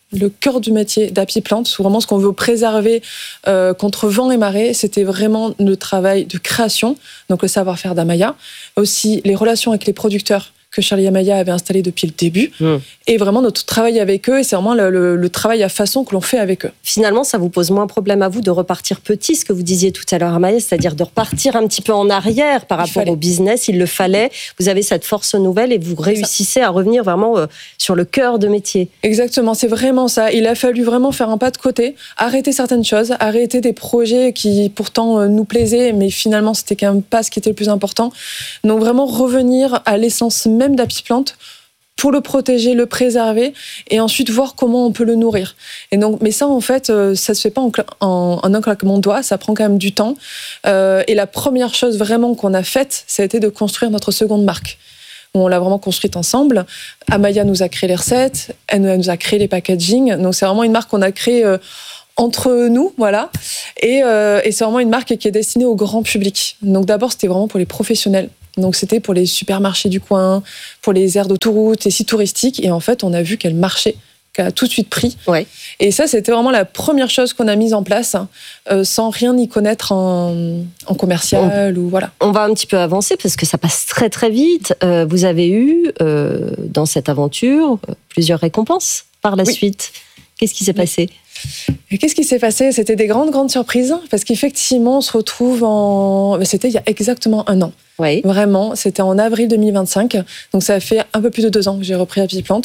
le cœur du métier d'Happy Plant, vraiment ce qu'on veut préserver euh, contre vent et marée, c'était vraiment le travail de création, donc le savoir-faire d'Amaya, aussi les relations avec les producteurs que Charlie Amaya avait installé depuis le début, mmh. et vraiment notre travail avec eux, et c'est vraiment le, le, le travail à façon que l'on fait avec eux. Finalement, ça vous pose moins problème à vous de repartir petit, ce que vous disiez tout à l'heure, Amaya, c'est-à-dire de repartir un petit peu en arrière par rapport au business, il le fallait, vous avez cette force nouvelle et vous réussissez à revenir vraiment euh, sur le cœur de métier. Exactement, c'est vraiment ça. Il a fallu vraiment faire un pas de côté, arrêter certaines choses, arrêter des projets qui pourtant euh, nous plaisaient, mais finalement c'était quand même pas ce qui était le plus important. Donc vraiment revenir à l'essence même d'Happy Plant pour le protéger, le préserver et ensuite voir comment on peut le nourrir. Et donc, mais ça, en fait, ça se fait pas en, en, en un claquement de doigts, ça prend quand même du temps. Euh, et la première chose vraiment qu'on a faite, ça a été de construire notre seconde marque. On l'a vraiment construite ensemble. Amaya nous a créé les recettes, elle nous a créé les packaging. Donc c'est vraiment une marque qu'on a créée euh, entre nous, voilà. Et, euh, et c'est vraiment une marque qui est destinée au grand public. Donc d'abord, c'était vraiment pour les professionnels. Donc c'était pour les supermarchés du coin, pour les aires d'autoroute, les sites touristiques. Et en fait, on a vu qu'elle marchait, qu'elle a tout de suite pris. Ouais. Et ça, c'était vraiment la première chose qu'on a mise en place, euh, sans rien y connaître en, en commercial on, ou voilà. On va un petit peu avancer parce que ça passe très très vite. Euh, vous avez eu euh, dans cette aventure plusieurs récompenses par la oui. suite. Qu'est-ce qui s'est oui. passé ? Et qu'est-ce qui s'est passé ? C'était des grandes, grandes surprises, parce qu'effectivement, on se retrouve en... C'était il y a exactement un an. Oui. Vraiment, c'était en avril deux mille vingt-cinq. Donc ça fait un peu plus de deux ans que j'ai repris Happy Plant.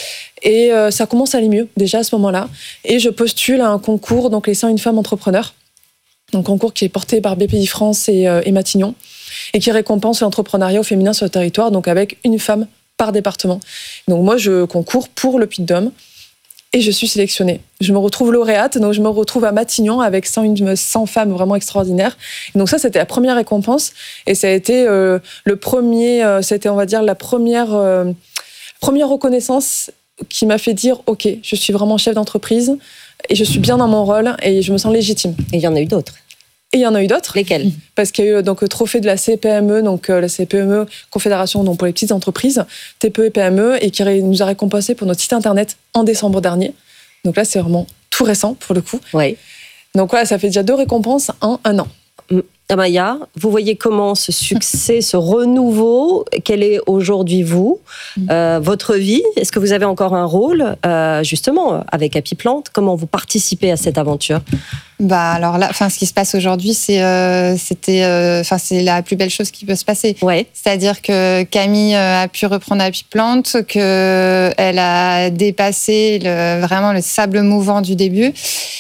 Et euh, ça commence à aller mieux, déjà à ce moment-là. Et je postule à un concours, donc les cent une femmes entrepreneurs. Un concours qui est porté par B P I France et, euh, et Matignon, et qui récompense l'entrepreneuriat au féminin sur le territoire, donc avec une femme par département. Donc moi, je concours pour le Puy-de-Dôme. Et je suis sélectionnée. Je me retrouve lauréate, donc je me retrouve à Matignon avec cent femmes vraiment extraordinaires. Et donc ça, c'était la première récompense. Et ça a été euh, le premier, euh, c'était on va dire la première, euh, première reconnaissance qui m'a fait dire, ok, je suis vraiment chef d'entreprise et je suis bien dans mon rôle et je me sens légitime. Et il y en a eu d'autres. Et il y en a eu d'autres. Lesquels ? Parce qu'il y a eu donc le trophée de la C P M E, donc la C P M E, Confédération donc pour les petites entreprises, T P E et P M E, et qui nous a récompensé pour notre site internet en décembre dernier. Donc là, c'est vraiment tout récent pour le coup. Oui. Donc voilà, ça fait déjà deux récompenses en un an. Amaya, vous voyez comment ce succès, ce renouveau, quel est aujourd'hui vous, euh, votre vie ? Est-ce que vous avez encore un rôle, euh, justement, avec Happy Plant ? Comment vous participez à cette aventure ? Bah alors là, enfin, ce qui se passe aujourd'hui, c'est euh, c'était, enfin, euh, c'est la plus belle chose qui peut se passer. Ouais. C'est-à-dire que Camille a pu reprendre Happy Plant, que elle a dépassé le, vraiment le sable mouvant du début.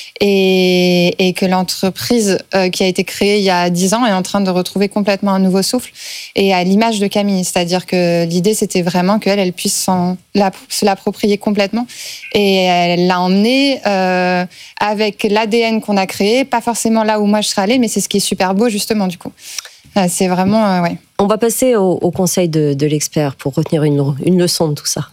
Et, et que l'entreprise euh, qui a été créée il y a dix ans est en train de retrouver complètement un nouveau souffle et à l'image de Camille. C'est-à-dire que l'idée, c'était vraiment qu'elle elle puisse s'en, la, se l'approprier complètement. Et elle l'a emmenée euh, avec l'A D N qu'on a créé, pas forcément là où moi je serais allée, mais c'est ce qui est super beau justement du coup. Euh, c'est vraiment... Euh, ouais. On va passer au, au conseil de, de l'expert pour retenir une, une leçon de tout ça.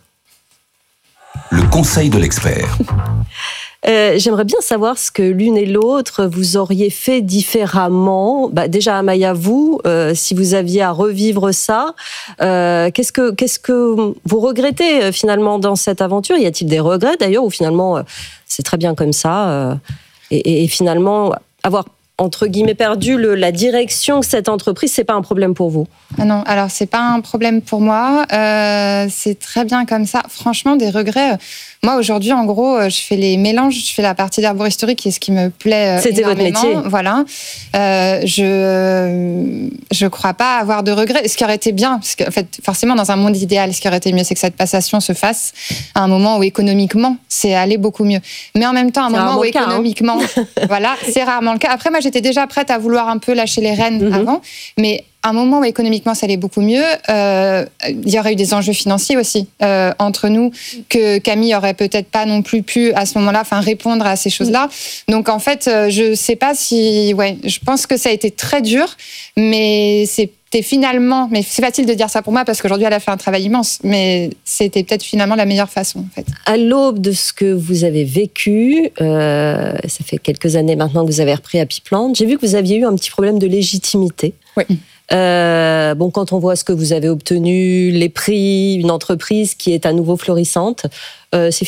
Le conseil de l'expert. Euh, j'aimerais bien savoir ce que l'une et l'autre vous auriez fait différemment. Bah, déjà, Amaya, vous, euh, si vous aviez à revivre ça, euh, qu'est-ce que qu'est-ce que vous regrettez euh, finalement dans cette aventure ? Y a-t-il des regrets d'ailleurs, ou finalement euh, c'est très bien comme ça euh, et, et finalement avoir entre guillemets perdu le, la direction de cette entreprise, c'est pas un problème pour vous ? Ah non, alors c'est pas un problème pour moi. Euh, c'est très bien comme ça. Franchement, des regrets. Moi, aujourd'hui, en gros, je fais les mélanges, je fais la partie d'arboristerie qui est ce qui me plaît C'était énormément. C'était votre métier. Voilà. Euh, je je crois pas avoir de regrets. Ce qui aurait été bien, parce que en fait, forcément, dans un monde idéal, ce qui aurait été mieux, c'est que cette passation se fasse à un moment où économiquement, c'est aller beaucoup mieux. Mais en même temps, à un c'est moment où cas, économiquement, hein. voilà, c'est rarement le cas. Après, moi, j'étais déjà prête à vouloir un peu lâcher les rênes Mm-hmm. avant, mais à un moment où économiquement ça allait beaucoup mieux, euh, il y aurait eu des enjeux financiers aussi euh, entre nous que Camille aurait peut-être pas non plus pu à ce moment-là, enfin répondre à ces choses-là. Donc en fait, euh, je sais pas si, ouais, je pense que ça a été très dur, mais c'était finalement, mais c'est facile de dire ça pour moi parce qu'aujourd'hui elle a fait un travail immense, mais c'était peut-être finalement la meilleure façon en fait. À l'aube de ce que vous avez vécu, euh, ça fait quelques années maintenant que vous avez repris Happy Plant, j'ai vu que vous aviez eu un petit problème de légitimité. Oui. Euh, bon, quand on voit ce que vous avez obtenu, les prix, une entreprise qui est à nouveau florissante, euh, c'est fini ?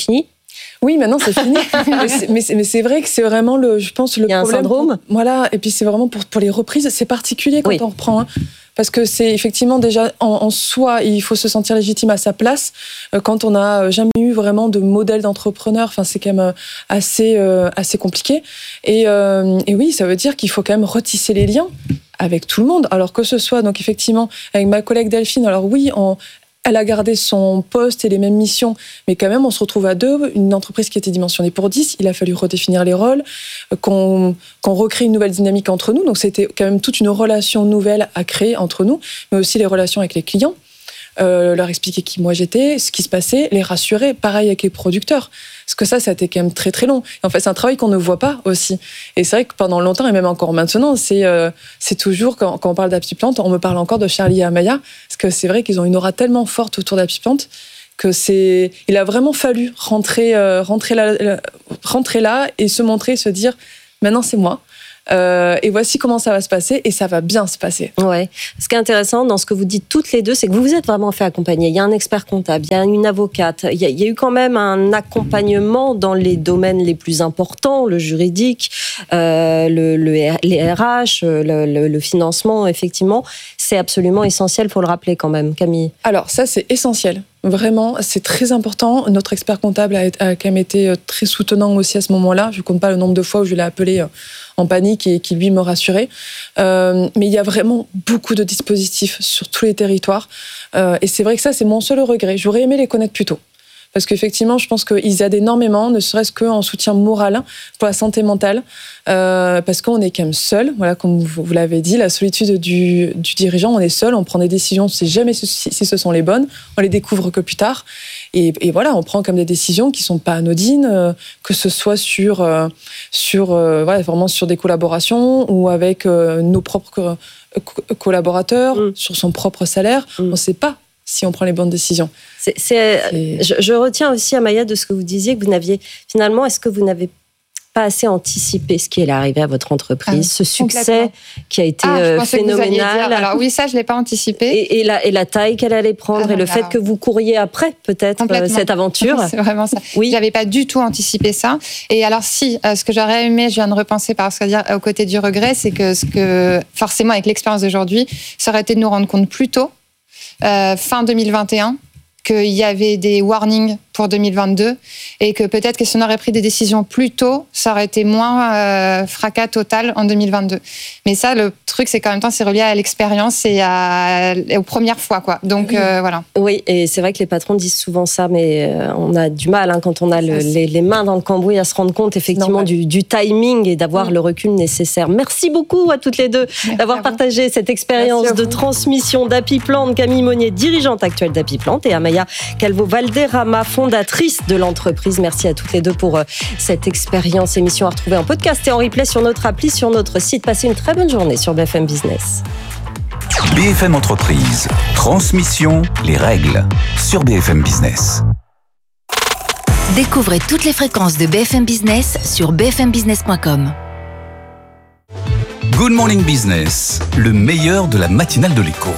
Oui, maintenant c'est fini. mais, c'est, mais, c'est, mais c'est vrai que c'est vraiment le, je pense le Il y a problème. un syndrome. Pour, voilà, et puis c'est vraiment pour pour les reprises, c'est particulier quand oui. on reprend. Hein. Parce que c'est effectivement déjà en, en soi, il faut se sentir légitime à sa place. Quand on n'a jamais eu vraiment de modèle d'entrepreneur, enfin c'est quand même assez euh, assez compliqué. Et, euh, et oui, ça veut dire qu'il faut quand même retisser les liens avec tout le monde. Alors que ce soit donc effectivement avec ma collègue Delphine. Alors oui, on Elle a gardé son poste et les mêmes missions, mais quand même, on se retrouve à deux. Une entreprise qui était dimensionnée pour dix, il a fallu redéfinir les rôles, qu'on, qu'on recrée une nouvelle dynamique entre nous. Donc, c'était quand même toute une relation nouvelle à créer entre nous, mais aussi les relations avec les clients. Euh, leur expliquer qui moi j'étais, ce qui se passait, les rassurer. Pareil avec les producteurs. Parce que ça, ça a été quand même très très long. Et en fait, c'est un travail qu'on ne voit pas aussi. Et c'est vrai que pendant longtemps, et même encore maintenant, c'est, euh, c'est toujours, quand, quand on parle d'Happy Plant, on me parle encore de Charlie et Amaya. Parce que c'est vrai qu'ils ont une aura tellement forte autour d'Happy Plant que c'est, il a vraiment fallu rentrer, euh, rentrer, là, rentrer là et se montrer, se dire, maintenant c'est moi. Euh, et voici comment ça va se passer, et ça va bien se passer. Ouais. Ce qui est intéressant dans ce que vous dites toutes les deux, c'est que vous vous êtes vraiment fait accompagner. Il y a un expert comptable, il y a une avocate, il y a, il y a eu quand même un accompagnement dans les domaines les plus importants, le juridique, euh, le, le, les R H, le, le, le financement, effectivement. C'est absolument essentiel, il faut le rappeler quand même, Camille. Alors ça, c'est essentiel. Vraiment, c'est très important. Notre expert comptable a, a quand même été très soutenant aussi à ce moment-là. Je ne compte pas le nombre de fois où je l'ai appelé en panique et qui, lui, me rassurait. Euh, mais il y a vraiment beaucoup de dispositifs sur tous les territoires. Euh, et c'est vrai que ça, c'est mon seul regret. J'aurais aimé les connaître plus tôt. Parce qu'effectivement, je pense qu'ils aident énormément, ne serait-ce qu'en soutien moral pour la santé mentale, euh, parce qu'on est quand même seul. Voilà, comme vous, vous l'avez dit, la solitude du, du dirigeant, on est seul, on prend des décisions, on ne sait jamais si, si ce sont les bonnes, on les découvre que plus tard. Et, et voilà, on prend comme des décisions qui ne sont pas anodines, euh, que ce soit sur, euh, sur, euh, voilà, vraiment sur des collaborations ou avec euh, nos propres co- collaborateurs, mmh. sur son propre salaire. Mmh. On ne sait pas si on prend les bonnes décisions. C'est, c'est, c'est... Je, je retiens aussi, Amaya, de ce que vous disiez, que vous n'aviez, finalement, est-ce que vous n'avez pas assez anticipé ce qui est arrivé à votre entreprise, ah, ce succès qui a été ah, phénoménal. Alors oui, ça, je ne l'ai pas anticipé. Et, et, la, et la taille qu'elle allait prendre, ah, et le alors... fait que vous couriez après, peut-être, euh, cette aventure. C'est vraiment ça. Oui. Je n'avais pas du tout anticipé ça. Et alors si, euh, ce que j'aurais aimé, je viens de repenser par ce que dire, aux côtés du regret, c'est que, ce que forcément, avec l'expérience d'aujourd'hui, ça aurait été de nous rendre compte plus tôt, euh, fin deux mille vingt et un, qu'il y avait des warnings pour deux mille vingt-deux et que peut-être que si on aurait pris des décisions plus tôt, ça aurait été moins euh, fracas total en deux mille vingt-deux. Mais ça, le truc, c'est qu'en même temps, c'est relié à l'expérience et, à, et aux premières fois, quoi. Donc, euh, voilà. Oui, et c'est vrai que les patrons disent souvent ça, mais euh, on a du mal, hein, quand on a le, les, les mains dans le cambouis, à se rendre compte, effectivement, du, du timing et d'avoir oui. le recul nécessaire. Merci beaucoup à toutes les deux Merci d'avoir partagé cette expérience de transmission d'Happy Plant. Camille Monnier, dirigeante actuelle d'Happy Plant, et Amaya Calvo-Valderrama, fondatrice de l'entreprise. Merci à toutes les deux pour euh, cette expérience. Émission à retrouver en podcast et en replay sur notre appli, sur notre site. Passez une très bonne journée sur B F M Business. B F M Entreprise, transmission, les règles, sur B F M Business. Découvrez toutes les fréquences de B F M Business sur b f m business point com. Good Morning Business, le meilleur de la matinale de l'écho.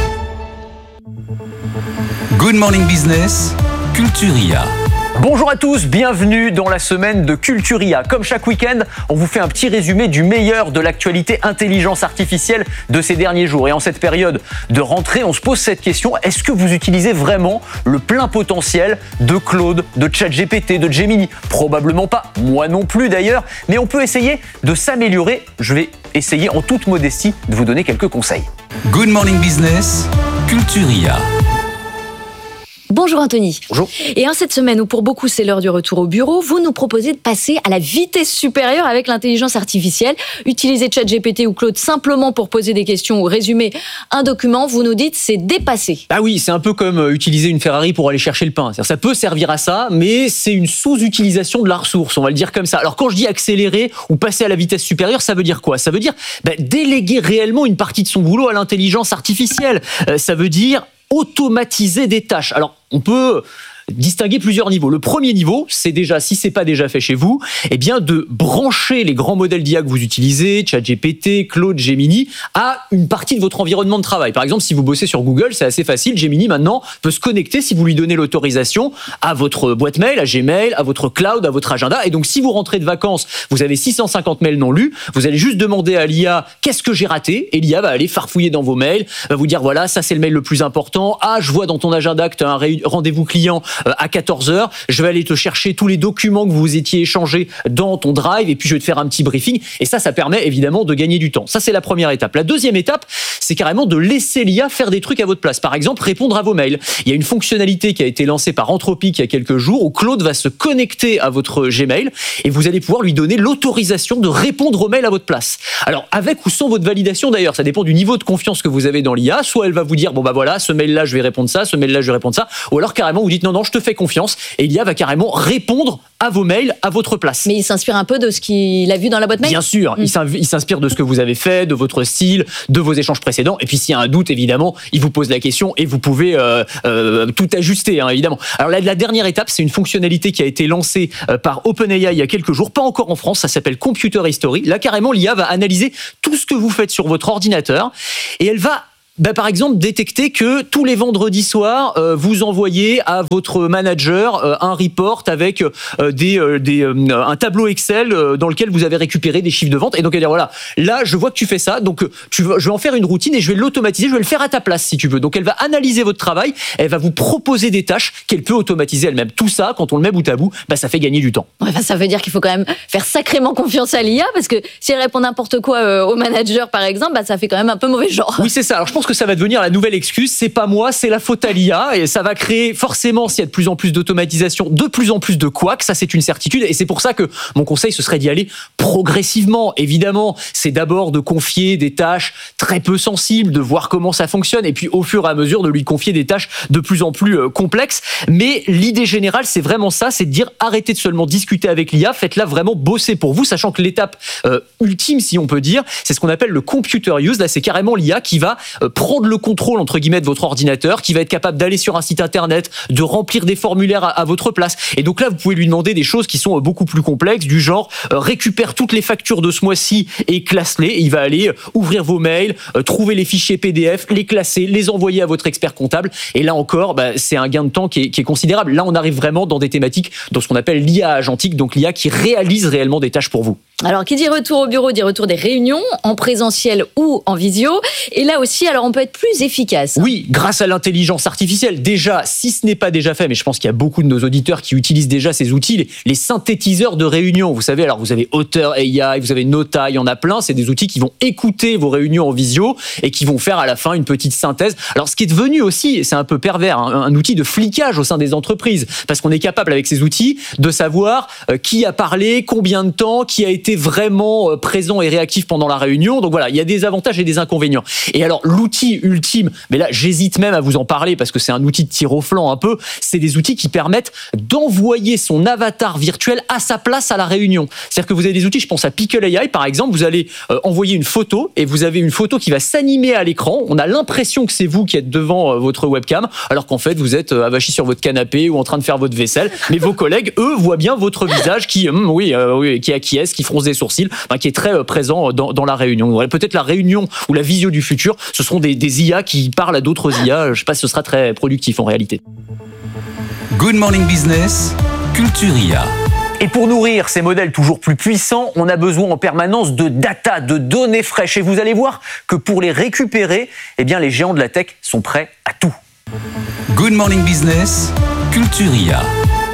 Good Morning Business, Culturia. Bonjour à tous, bienvenue dans la semaine de Culturia. Comme chaque week-end, on vous fait un petit résumé du meilleur de l'actualité intelligence artificielle de ces derniers jours. Et en cette période de rentrée, on se pose cette question, est-ce que vous utilisez vraiment le plein potentiel de Claude, de ChatGPT, de Gemini ? Probablement pas, moi non plus d'ailleurs, mais on peut essayer de s'améliorer. Je vais essayer en toute modestie de vous donner quelques conseils. Good Morning Business, Culturia. Bonjour Anthony. Bonjour. Et en cette semaine où pour beaucoup c'est l'heure du retour au bureau, vous nous proposez de passer à la vitesse supérieure avec l'intelligence artificielle. Utiliser ChatGPT ou Claude simplement pour poser des questions ou résumer un document, vous nous dites c'est dépassé. Ah oui, c'est un peu comme utiliser une Ferrari pour aller chercher le pain. C'est-à-dire, ça peut servir à ça, mais c'est une sous-utilisation de la ressource, on va le dire comme ça. Alors quand je dis accélérer ou passer à la vitesse supérieure, ça veut dire quoi ? Ça veut dire bah, déléguer réellement une partie de son boulot à l'intelligence artificielle. Euh, ça veut dire automatiser des tâches. Alors, on peut distinguer plusieurs niveaux. Le premier niveau, c'est déjà, si c'est pas déjà fait chez vous, eh bien de brancher les grands modèles d'I A que vous utilisez, ChatGPT, Claude, Gemini, à une partie de votre environnement de travail. Par exemple, si vous bossez sur Google, c'est assez facile. Gemini maintenant peut se connecter si vous lui donnez l'autorisation à votre boîte mail, à Gmail, à votre cloud, à votre agenda. Et donc, si vous rentrez de vacances, vous avez six cent cinquante mails non lus, vous allez juste demander à l'I A qu'est-ce que j'ai raté, et l'I A va aller farfouiller dans vos mails, va vous dire voilà, ça c'est le mail le plus important. Ah, je vois dans ton agenda que tu as un ré- rendez-vous client à quatorze heures. Je vais aller te chercher tous les documents que vous étiez échangés dans ton drive, et puis je vais te faire un petit briefing. Et ça, ça permet évidemment de gagner du temps. Ça, c'est la première étape. La deuxième étape, c'est carrément de laisser l'I A faire des trucs à votre place. Par exemple, répondre à vos mails. Il y a une fonctionnalité qui a été lancée par Anthropic il y a quelques jours où Claude va se connecter à votre Gmail et vous allez pouvoir lui donner l'autorisation de répondre aux mails à votre place. Alors, avec ou sans votre validation d'ailleurs, ça dépend du niveau de confiance que vous avez dans l'I A. Soit elle va vous dire, bon bah voilà, ce mail-là, je vais répondre ça, ce mail-là, je vais répondre ça. Ou alors carrément, vous dites, non, non, je te fais confiance. Et l'I A va carrément répondre à vos mails à votre place. Mais il s'inspire un peu de ce qu'il a vu dans la boîte mail ? Bien sûr, mmh. il s'inspire de ce que vous avez fait, de votre style, de vos échanges précédents. Et puis s'il y a un doute, évidemment, il vous pose la question et vous pouvez euh, euh, tout ajuster, hein, évidemment. Alors la, la dernière étape, c'est une fonctionnalité qui a été lancée euh, par OpenAI il y a quelques jours, pas encore en France, ça s'appelle Computer History. Là, carrément, l'I A va analyser tout ce que vous faites sur votre ordinateur et elle va Ben, par exemple, détecter que tous les vendredis soirs, euh, vous envoyez à votre manager euh, un report avec euh, des, euh, des, euh, un tableau Excel euh, dans lequel vous avez récupéré des chiffres de vente. Et donc, elle dit, voilà, là, je vois que tu fais ça, donc tu veux, je vais en faire une routine et je vais l'automatiser, je vais le faire à ta place, si tu veux. Donc, elle va analyser votre travail, elle va vous proposer des tâches qu'elle peut automatiser elle-même. Tout ça, quand on le met bout à bout, ben, ça fait gagner du temps. Ouais, ben, ça veut dire qu'il faut quand même faire sacrément confiance à l'I A, parce que si elle répond n'importe quoi euh, au manager, par exemple, ben, ça fait quand même un peu mauvais genre. Oui, c'est ça. Alors, je pense que ça va devenir la nouvelle excuse, c'est pas moi, c'est la faute à l'I A, et ça va créer forcément, s'il y a de plus en plus d'automatisation, de plus en plus de couacs, ça c'est une certitude, et c'est pour ça que mon conseil ce serait d'y aller progressivement. Évidemment, c'est d'abord de confier des tâches très peu sensibles, de voir comment ça fonctionne, et puis au fur et à mesure de lui confier des tâches de plus en plus euh, complexes. Mais l'idée générale, c'est vraiment ça, c'est de dire arrêtez de seulement discuter avec l'I A, faites-la vraiment bosser pour vous, sachant que l'étape euh, ultime, si on peut dire, c'est ce qu'on appelle le computer use. Là, c'est carrément l'I A qui va euh, prendre le contrôle entre guillemets de votre ordinateur, qui va être capable d'aller sur un site internet, de remplir des formulaires à, à votre place. Et donc là, vous pouvez lui demander des choses qui sont beaucoup plus complexes, du genre euh, récupère toutes les factures de ce mois-ci et classe-les. Et il va aller euh, ouvrir vos mails, euh, trouver les fichiers P D F, les classer, les envoyer à votre expert comptable. Et là encore, bah, c'est un gain de temps qui est, qui est considérable. Là, on arrive vraiment dans des thématiques, dans ce qu'on appelle l'I A agentique, donc l'I A qui réalise réellement des tâches pour vous. Alors, qui dit retour au bureau, dit retour des réunions, en présentiel ou en visio. Et là aussi, alors on peut être plus efficace. Oui, grâce à l'intelligence artificielle. Déjà, si ce n'est pas déjà fait, mais je pense qu'il y a beaucoup de nos auditeurs qui utilisent déjà ces outils, les, les synthétiseurs de réunion. Vous savez, alors vous avez Otter A I, vous avez Nota, il y en a plein. C'est des outils qui vont écouter vos réunions en visio et qui vont faire à la fin une petite synthèse. Alors, ce qui est devenu aussi, c'est un peu pervers, un, un outil de flicage au sein des entreprises. Parce qu'on est capable, avec ces outils, de savoir euh, qui a parlé, combien de temps, qui a été vraiment présent et réactif pendant la réunion. Donc voilà, il y a des avantages et des inconvénients. Et alors, l'outil ultime, mais là, j'hésite même à vous en parler parce que c'est un outil de tir au flanc un peu, c'est des outils qui permettent d'envoyer son avatar virtuel à sa place à la réunion. C'est-à-dire que vous avez des outils, je pense à Pickle A I par exemple, vous allez euh, envoyer une photo et vous avez une photo qui va s'animer à l'écran. On a l'impression que c'est vous qui êtes devant euh, votre webcam, alors qu'en fait, vous êtes euh, avachi sur votre canapé ou en train de faire votre vaisselle. Mais vos collègues, eux, voient bien votre visage qui, hum, oui, euh, oui, qui acquiesce, qui fronce des sourcils, enfin, qui est très euh, présent dans, dans la réunion. Peut-être la réunion ou la visio du futur, ce seront des, des I A qui parlent à d'autres I A. Je ne sais pas si ce sera très productif en réalité. Good Morning Business, Culture I A. Et pour nourrir ces modèles toujours plus puissants, on a besoin en permanence de data, de données fraîches. Et vous allez voir que pour les récupérer, eh bien, les géants de la tech sont prêts à tout. Good Morning Business, Culture I A.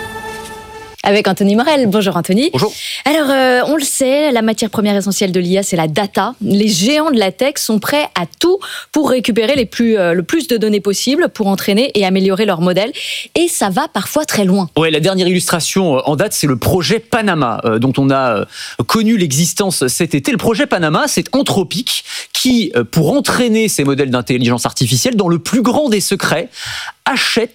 Avec Anthony Morel. Bonjour Anthony. Bonjour. Alors, euh, on le sait, la matière première essentielle de l'I A, c'est la data. Les géants de la tech sont prêts à tout pour récupérer les plus, euh, le plus de données possible, pour entraîner et améliorer leurs modèles. Et ça va parfois très loin. Ouais, la dernière illustration en date, c'est le projet Panama, euh, dont on a euh, connu l'existence cet été. Le projet Panama, c'est Anthropic qui, euh, pour entraîner ces modèles d'intelligence artificielle, dans le plus grand des secrets, achète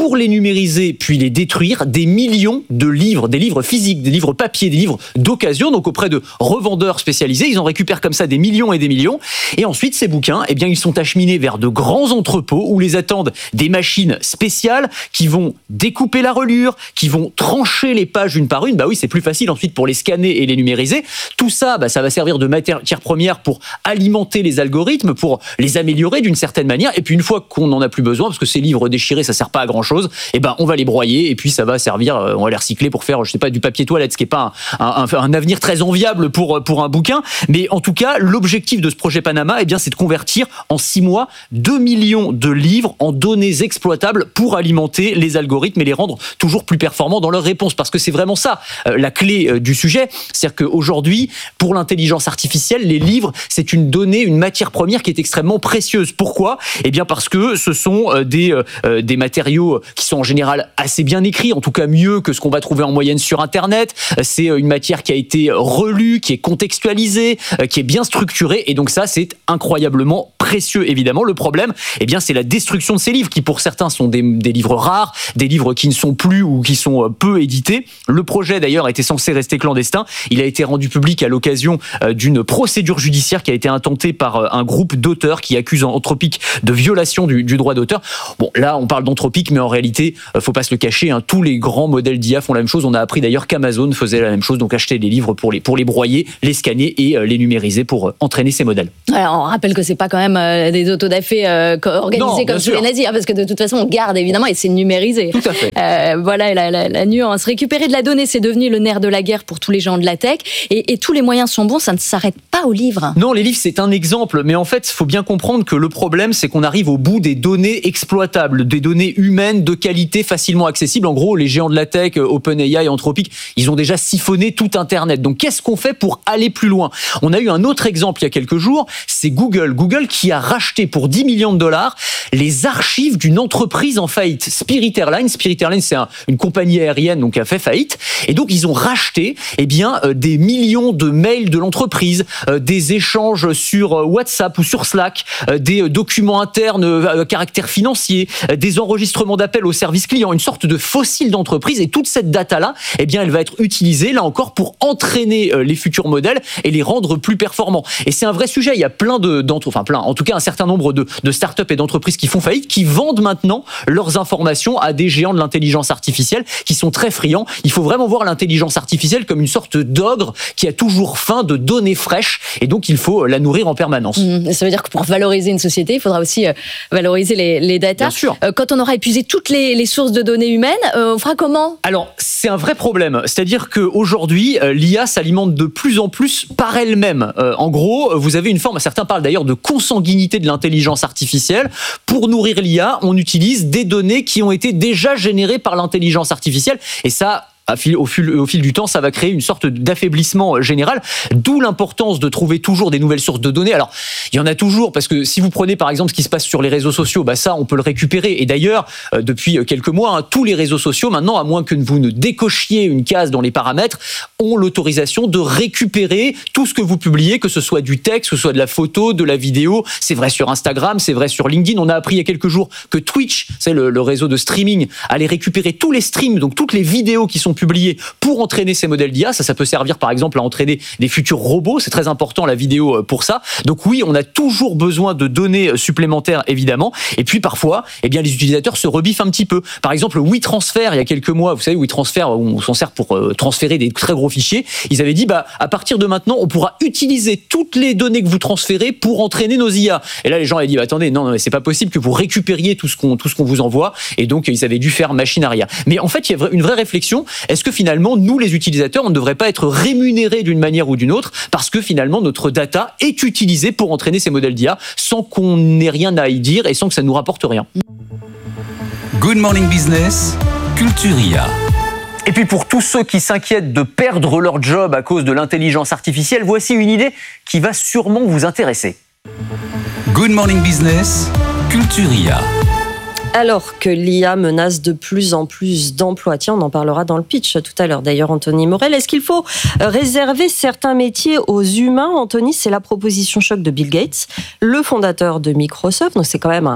pour les numériser puis les détruire des millions de livres, des livres physiques, des livres papier, des livres d'occasion, donc auprès de revendeurs spécialisés. Ils en récupèrent comme ça des millions et des millions. Et ensuite, ces bouquins, eh bien, ils sont acheminés vers de grands entrepôts où les attendent des machines spéciales qui vont découper la reliure, qui vont trancher les pages une par une. Bah oui, c'est plus facile ensuite pour les scanner et les numériser. Tout ça, bah, ça va servir de matière première pour alimenter les algorithmes, pour les améliorer d'une certaine manière. Et puis une fois qu'on n'en a plus besoin, parce que ces livres déchirés, ça sert pas à grand chose, eh ben, on va les broyer et puis ça va servir, on va les recycler pour faire, je sais pas, du papier toilette, ce qui est pas un, un, un, un avenir très enviable pour, pour un bouquin. Mais en tout cas, l'objectif de ce projet Panama, eh bien, c'est de convertir en six mois deux millions de livres en données exploitables pour alimenter les algorithmes et les rendre toujours plus performants dans leurs réponses. Parce que c'est vraiment ça, euh, la clé euh, du sujet. C'est-à-dire qu'aujourd'hui, pour l'intelligence artificielle, les livres, c'est une donnée, une matière première qui est extrêmement précieuse. Pourquoi ? Eh bien, parce que ce sont euh, des, euh, des matériaux qui sont en général assez bien écrits, en tout cas mieux que ce qu'on va trouver en moyenne sur Internet. C'est une matière qui a été relue, qui est contextualisée, euh, qui est bien structurée. Et donc ça, c'est incroyablement précieux, évidemment. Le problème, eh bien, c'est la destruction de ces livres, qui pour certains sont des, des livres rares, des livres qui ne sont plus ou qui sont peu édités. Le projet, d'ailleurs, était censé rester clandestin. Il a été rendu public à l'occasion d'une procédure judiciaire qui a été intentée par un groupe d'auteurs qui accuse Anthropic de violation du, du droit d'auteur. Bon, là, on parle d'Anthropic, mais en réalité, faut pas se le cacher, hein, tous les grands modèles d'I A font la même chose. On a appris d'ailleurs qu'Amazon faisait la même chose, donc acheter des livres pour les, pour les broyer, les scanner et euh, les numériser pour euh, entraîner ces modèles. Alors, on rappelle que c'est pas quand même euh, des autodafés euh, organisés non, comme sous les nazis, hein, parce que de toute façon, on garde évidemment et c'est numérisé. Tout à fait. Euh, voilà la, la, la nuance. Récupérer de la donnée, c'est devenu le nerf de la guerre pour tous les gens de la tech, et, et tous les moyens sont bons, ça ne s'arrête pas aux livres. Non, les livres, c'est un exemple, mais en fait, il faut bien comprendre que le problème, c'est qu'on arrive au bout des données exploitables, des données humaines de qualité facilement accessibles. En gros, les géants de la tech, OpenAI, Anthropic, ils ont déjà siphonné tout Internet. Donc, qu'est-ce qu'on fait pour aller plus loin ? On a eu un autre exemple il y a quelques jours, c'est Google. Google qui a racheté pour dix millions de dollars les archives d'une entreprise en faillite, Spirit Airlines. Spirit Airlines, c'est un, une compagnie aérienne donc qui a fait faillite. Et donc, ils ont racheté eh bien, euh, des millions de mails de l'entreprise, euh, des échanges sur euh, WhatsApp ou sur Slack, euh, des euh, documents internes euh, à caractère financier, euh, des enregistrements d'appels au service client, une sorte de fossile d'entreprise. Et toute cette data-là, eh bien, elle va être utilisée, là encore, pour entraîner euh, les futurs modèles et les rendre plus performants. Et c'est un vrai sujet. Il y a plein de, d'entre, enfin plein, en tout cas un certain nombre de, de startups et d'entreprises qui font faillite, qui vendent maintenant leurs informations à des géants de l'intelligence artificielle qui sont très friands. Il faut vraiment voir l'intelligence artificielle comme une sorte d'ogre qui a toujours faim de données fraîches et donc il faut la nourrir en permanence. Mmh, ça veut dire que pour valoriser une société, il faudra aussi euh, valoriser les, les data. Bien sûr. Euh, quand on aura épuisé toutes les, les sources de données humaines, euh, on fera comment ? Alors, c'est un vrai problème. C'est-à-dire qu'aujourd'hui, euh, l'I A s'alimente de plus en plus par elle-même. Euh, en gros, vous avez une forme, certains parlent d'ailleurs de consanguinité de l'intelligence artificielle. Pour nourrir l'I A, on utilise des données qui ont été déjà générées par l'intelligence artificielle. Et ça, Au fil, au fil du temps, ça va créer une sorte d'affaiblissement général, d'où l'importance de trouver toujours des nouvelles sources de données. Alors, il y en a toujours, parce que si vous prenez par exemple ce qui se passe sur les réseaux sociaux, bah ça, on peut le récupérer. Et d'ailleurs, euh, depuis quelques mois, hein, tous les réseaux sociaux, maintenant, à moins que vous ne décochiez une case dans les paramètres, ont l'autorisation de récupérer tout ce que vous publiez, que ce soit du texte, que ce soit de la photo, de la vidéo. C'est vrai sur Instagram, c'est vrai sur LinkedIn. On a appris il y a quelques jours que Twitch, c'est le, le réseau de streaming, allait récupérer tous les streams, donc toutes les vidéos qui sont publiées pour entraîner ces modèles d'I A. Ça, ça peut servir par exemple à entraîner des futurs robots. C'est très important la vidéo pour ça. Donc oui, on a toujours besoin de données supplémentaires évidemment. Et puis parfois, eh bien les utilisateurs se rebiffent un petit peu. Par exemple, WeTransfer il y a quelques mois, vous savez WeTransfer, on s'en sert pour transférer des très gros fichiers. Ils avaient dit bah à partir de maintenant, on pourra utiliser toutes les données que vous transférez pour entraîner nos I A. Et là les gens avaient dit bah, attendez, non, non c'est pas possible que vous récupériez tout ce qu'on tout ce qu'on vous envoie. Et donc ils avaient dû faire machine arrière. Mais en fait, il y a une vraie réflexion. Est-ce que finalement, nous, les utilisateurs, on ne devrait pas être rémunérés d'une manière ou d'une autre parce que finalement, notre data est utilisée pour entraîner ces modèles d'I A sans qu'on n'ait rien à y dire et sans que ça nous rapporte rien. Good Morning Business, Culture I A. Et puis pour tous ceux qui s'inquiètent de perdre leur job à cause de l'intelligence artificielle, voici une idée qui va sûrement vous intéresser. Good Morning Business, Culture I A. Alors que l'I A menace de plus en plus d'emplois, tiens, on en parlera dans le pitch tout à l'heure d'ailleurs, Anthony Morel. Est-ce qu'il faut réserver certains métiers aux humains ? Anthony, c'est la proposition choc de Bill Gates, le fondateur de Microsoft. Donc c'est quand même un,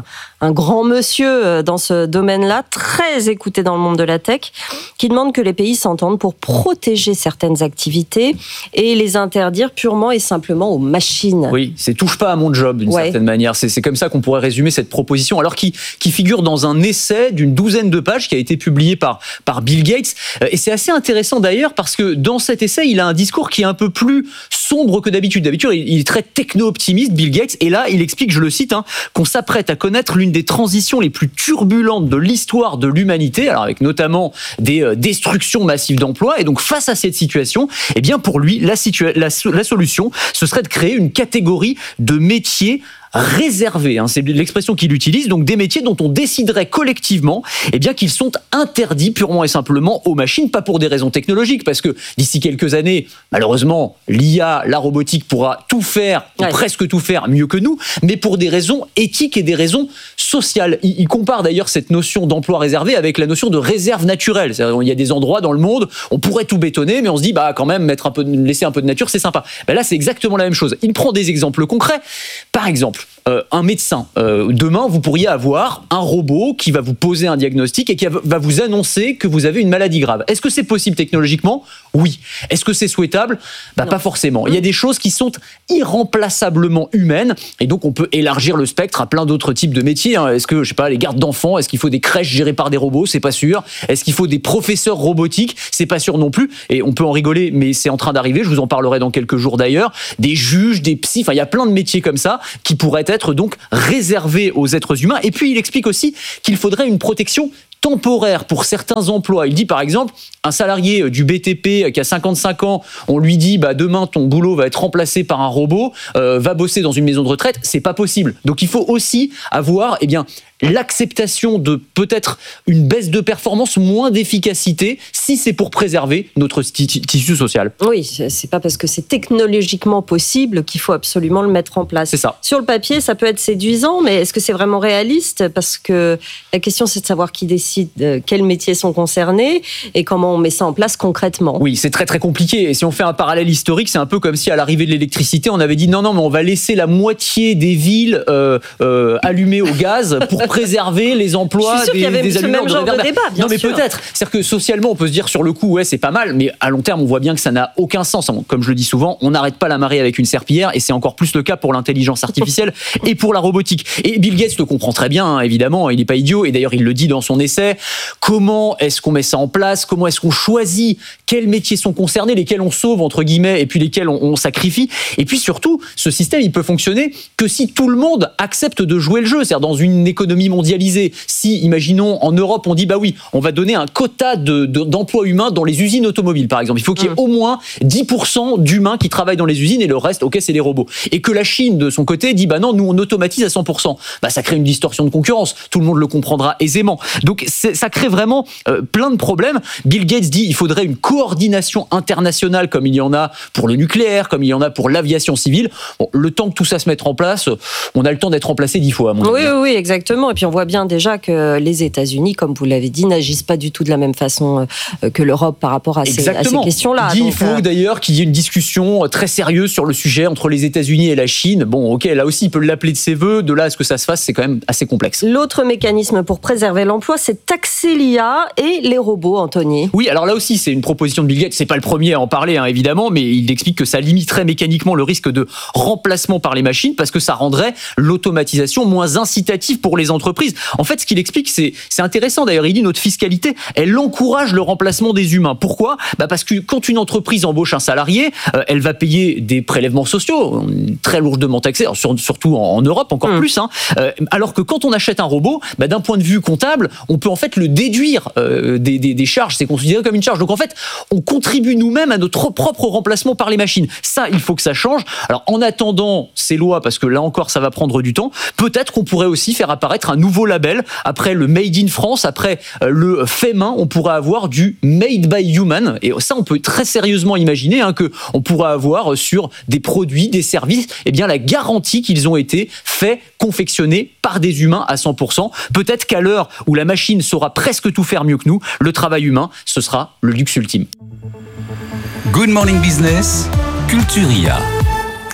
un grand monsieur dans ce domaine-là, très écouté dans le monde de la tech, qui demande que les pays s'entendent pour protéger certaines activités et les interdire purement et simplement aux machines. Oui, c'est touche pas à mon job d'une ouais. certaine manière. C'est, c'est comme ça qu'on pourrait résumer cette proposition, alors qui, qui figure dans un essai d'une douzaine de pages qui a été publié par, par Bill Gates. Et c'est assez intéressant d'ailleurs parce que dans cet essai, il a un discours qui est un peu plus sombre que d'habitude. D'habitude, il est très techno-optimiste, Bill Gates, et là, il explique, je le cite, hein, qu'on s'apprête à connaître l'une des transitions les plus turbulentes de l'histoire de l'humanité, alors avec notamment des euh, destructions massives d'emplois. Et donc, face à cette situation, eh bien, pour lui, la, situa- la, la solution, ce serait de créer une catégorie de métiers réservés, hein, c'est l'expression qu'il utilise, donc des métiers dont on déciderait collectivement eh bien, qu'ils sont interdits purement et simplement aux machines, pas pour des raisons technologiques, parce que d'ici quelques années, malheureusement, l'I A, la robotique pourra tout faire, ouais. ou presque tout faire mieux que nous, mais pour des raisons éthiques et des raisons sociales. Il, il compare d'ailleurs cette notion d'emploi réservé avec la notion de réserve naturelle. C'est-à-dire, il y a des endroits dans le monde, on pourrait tout bétonner, mais on se dit, bah, quand même, mettre un peu, laisser un peu de nature, c'est sympa. Ben là, c'est exactement la même chose. Il prend des exemples concrets. Par exemple, Euh, un médecin. Euh, demain, vous pourriez avoir un robot qui va vous poser un diagnostic et qui va vous annoncer que vous avez une maladie grave. Est-ce que c'est possible technologiquement ? Oui. Est-ce que c'est souhaitable ? Bah, pas forcément. Il y a des choses qui sont irremplaçablement humaines et donc on peut élargir le spectre à plein d'autres types de métiers. Hein. Est-ce que, je sais pas, les gardes d'enfants, est-ce qu'il faut des crèches gérées par des robots ? C'est pas sûr. Est-ce qu'il faut des professeurs robotiques ? C'est pas sûr non plus. Et on peut en rigoler, mais c'est en train d'arriver. Je vous en parlerai dans quelques jours d'ailleurs. Des juges, des psys, enfin, il y a plein de métiers comme ça qui pourraient être être donc réservé aux êtres humains. Et puis, il explique aussi qu'il faudrait une protection temporaire pour certains emplois. Il dit par exemple, un salarié du B T P qui a cinquante-cinq ans, on lui dit bah, demain ton boulot va être remplacé par un robot, euh, va bosser dans une maison de retraite, c'est pas possible. Donc il faut aussi avoir eh bien, l'acceptation de peut-être une baisse de performance, moins d'efficacité, si c'est pour préserver notre t- tissu social. Oui, c'est pas parce que c'est technologiquement possible qu'il faut absolument le mettre en place. C'est ça. Sur le papier, ça peut être séduisant, mais est-ce que c'est vraiment réaliste ? Parce que la question, c'est de savoir qui décide quels métiers sont concernés et comment on met ça en place concrètement. Oui, c'est très très compliqué. Et si on fait un parallèle historique, c'est un peu comme si à l'arrivée de l'électricité, on avait dit non, non, mais on va laisser la moitié des villes euh, euh, allumées au gaz pour préserver les emplois des, des allumeurs de réverbères. Je suis sûr qu'il y avait ce même genre de débat, bien sûr. Non, mais peut-être. C'est-à-dire que socialement, on peut se dire sur le coup, ouais, c'est pas mal, mais à long terme, on voit bien que ça n'a aucun sens. Comme je le dis souvent, on n'arrête pas la marée avec une serpillière, et c'est encore plus le cas pour l'intelligence artificielle et pour la robotique. Et Bill Gates le comprend très bien, hein, évidemment, il n'est pas idiot, et d'ailleurs, il le dit dans son essai. Comment est-ce qu'on met ça en place ? Comment est-ce qu'on choisit quels métiers sont concernés, lesquels on sauve, entre guillemets, et puis lesquels on, on sacrifie ? Et puis surtout, ce système, il peut fonctionner que si tout le monde accepte de jouer le jeu. C'est-à-dire dans une économie mondialisée, si, imaginons, en Europe, on dit, bah oui, on va donner un quota de, de, d'emplois humains dans les usines automobiles, par exemple. Il faut qu'il y ait mmh. au moins dix pour cent d'humains qui travaillent dans les usines et le reste, ok, c'est les robots. Et que la Chine, de son côté, dit, bah non, nous, on automatise à cent pour cent. Bah, ça crée une distorsion de concurrence. Tout le monde le comprendra aisément. Donc, c'est, ça crée vraiment euh, plein de problèmes. Bill Gates dit, il faudrait une coordination internationale comme il y en a pour le nucléaire, comme il y en a pour l'aviation civile. Bon, le temps que tout ça se mette en place, on a le temps d'être remplacé dix fois, à mon avis. Oui, oui, oui, exactement. Et puis, on voit bien déjà que les États-Unis, comme vous l'avez dit, n'agissent pas du tout de la même façon que l'Europe par rapport à ces, à ces questions-là. Il dit, Donc, il faut euh... d'ailleurs qu'il y ait une discussion très sérieuse sur le sujet entre les États-Unis et la Chine. Bon, ok, là aussi, il peut l'appeler de ses voeux. De là à ce que ça se fasse, c'est quand même assez complexe. L'autre mécanisme pour préserver l'emploi, c'est taxer l'I A et les robots, Anthony. Oui, alors là aussi, c'est une proposition de Bill Gates. C'est pas le premier à en parler, hein, évidemment, mais il explique que ça limiterait mécaniquement le risque de remplacement par les machines parce que ça rendrait l'automatisation moins incitative pour les entreprises. En fait, ce qu'il explique, c'est, c'est intéressant. D'ailleurs, il dit notre fiscalité, elle encourage le remplacement des humains. Pourquoi ? Bah parce que quand une entreprise embauche un salarié, euh, elle va payer des prélèvements sociaux très lourdement taxés, sur, surtout en, en Europe encore mmh. plus. Hein, euh, alors que quand on achète un robot, bah, d'un point de vue comptable, on peut en fait le déduire euh, des, des, des charges. C'est considéré comme une charge. Donc en fait, on contribue nous-mêmes à notre propre remplacement par les machines. Ça, il faut que ça change. Alors en attendant ces lois, parce que là encore, ça va prendre du temps, peut-être qu'on pourrait aussi faire apparaître un nouveau label. Après le Made in France, après euh, le fait main, on pourrait avoir du Made by Human. Et ça, on peut très sérieusement imaginer hein, qu'on pourrait avoir sur des produits, des services, eh bien, la garantie qu'ils ont été faits, confectionnés par des humains à cent pour cent. Peut-être qu'à l'heure où la machine saura presque tout faire mieux que nous, le travail humain, ce sera le luxe ultime. Good Morning Business, Culture I A.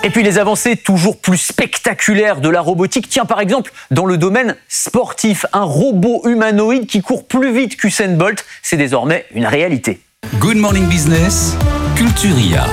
Et puis les avancées toujours plus spectaculaires de la robotique. Tiens, par exemple, dans le domaine sportif, un robot humanoïde qui court plus vite qu'Usain Bolt, c'est désormais une réalité. Good Morning Business, Culturia.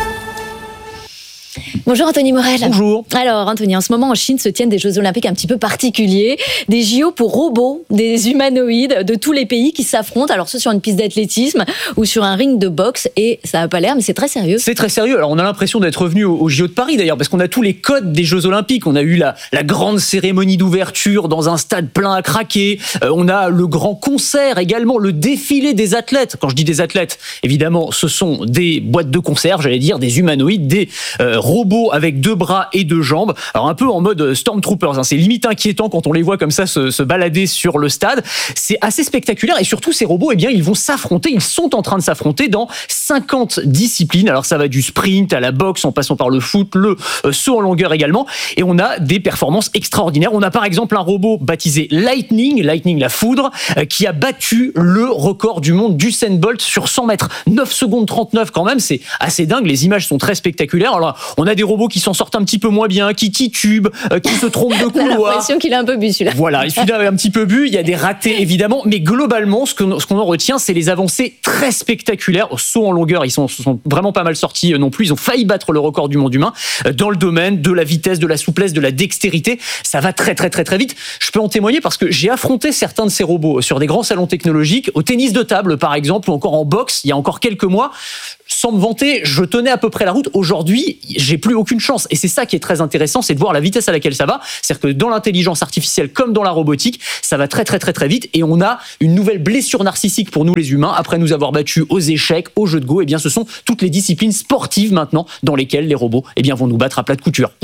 Bonjour Anthony Morel. Bonjour. Alors Anthony, en ce moment en Chine se tiennent des Jeux Olympiques un petit peu particuliers, des J O pour robots, des humanoïdes de tous les pays qui s'affrontent, alors soit sur une piste d'athlétisme ou sur un ring de boxe, et ça n'a pas l'air, mais c'est très sérieux. C'est très sérieux, alors on a l'impression d'être revenu aux J O de Paris d'ailleurs, parce qu'on a tous les codes des Jeux Olympiques, on a eu la, la grande cérémonie d'ouverture dans un stade plein à craquer, euh, on a le grand concert également, le défilé des athlètes. Quand je dis des athlètes, évidemment ce sont des boîtes de conserve, j'allais dire des humanoïdes, des euh, robots avec deux bras et deux jambes. Alors un peu en mode Stormtroopers, hein. C'est limite inquiétant quand on les voit comme ça se, se balader sur le stade. C'est assez spectaculaire et surtout ces robots, eh bien ils vont s'affronter, ils sont en train de s'affronter dans cinquante disciplines. Alors ça va du sprint à la boxe en passant par le foot, le euh, saut en longueur également. Et on a des performances extraordinaires. On a par exemple un robot baptisé Lightning, Lightning la foudre, euh, qui a battu le record du monde d'Usain Bolt sur cent mètres. neuf secondes trente-neuf quand même, c'est assez dingue. Les images sont très spectaculaires. Alors on a des robots qui s'en sortent un petit peu moins bien, qui titubent, euh, qui se trompent de couloir. On a l'impression qu'il a un peu bu celui-là. Voilà, celui-là a un petit peu bu, il y a des ratés évidemment, mais globalement, ce qu'on ce qu'on en retient, c'est les avancées très spectaculaires. Au saut en longueur, ils sont, sont vraiment pas mal sortis non plus, ils ont failli battre le record du monde humain dans le domaine de la vitesse, de la souplesse, de la dextérité. Ça va très très très très vite. Je peux en témoigner parce que j'ai affronté certains de ces robots sur des grands salons technologiques, au tennis de table par exemple, ou encore en boxe, il y a encore quelques mois. Sans me vanter, je tenais à peu près la route. Aujourd'hui, j'ai plus aucune chance. Et c'est ça qui est très intéressant, c'est de voir la vitesse à laquelle ça va. C'est-à-dire que dans l'intelligence artificielle comme dans la robotique, ça va très très très très vite. Et on a une nouvelle blessure narcissique pour nous les humains. Après nous avoir battus aux échecs, aux jeux de go, eh bien ce sont toutes les disciplines sportives maintenant dans lesquelles les robots eh bien, vont nous battre à plat de couture.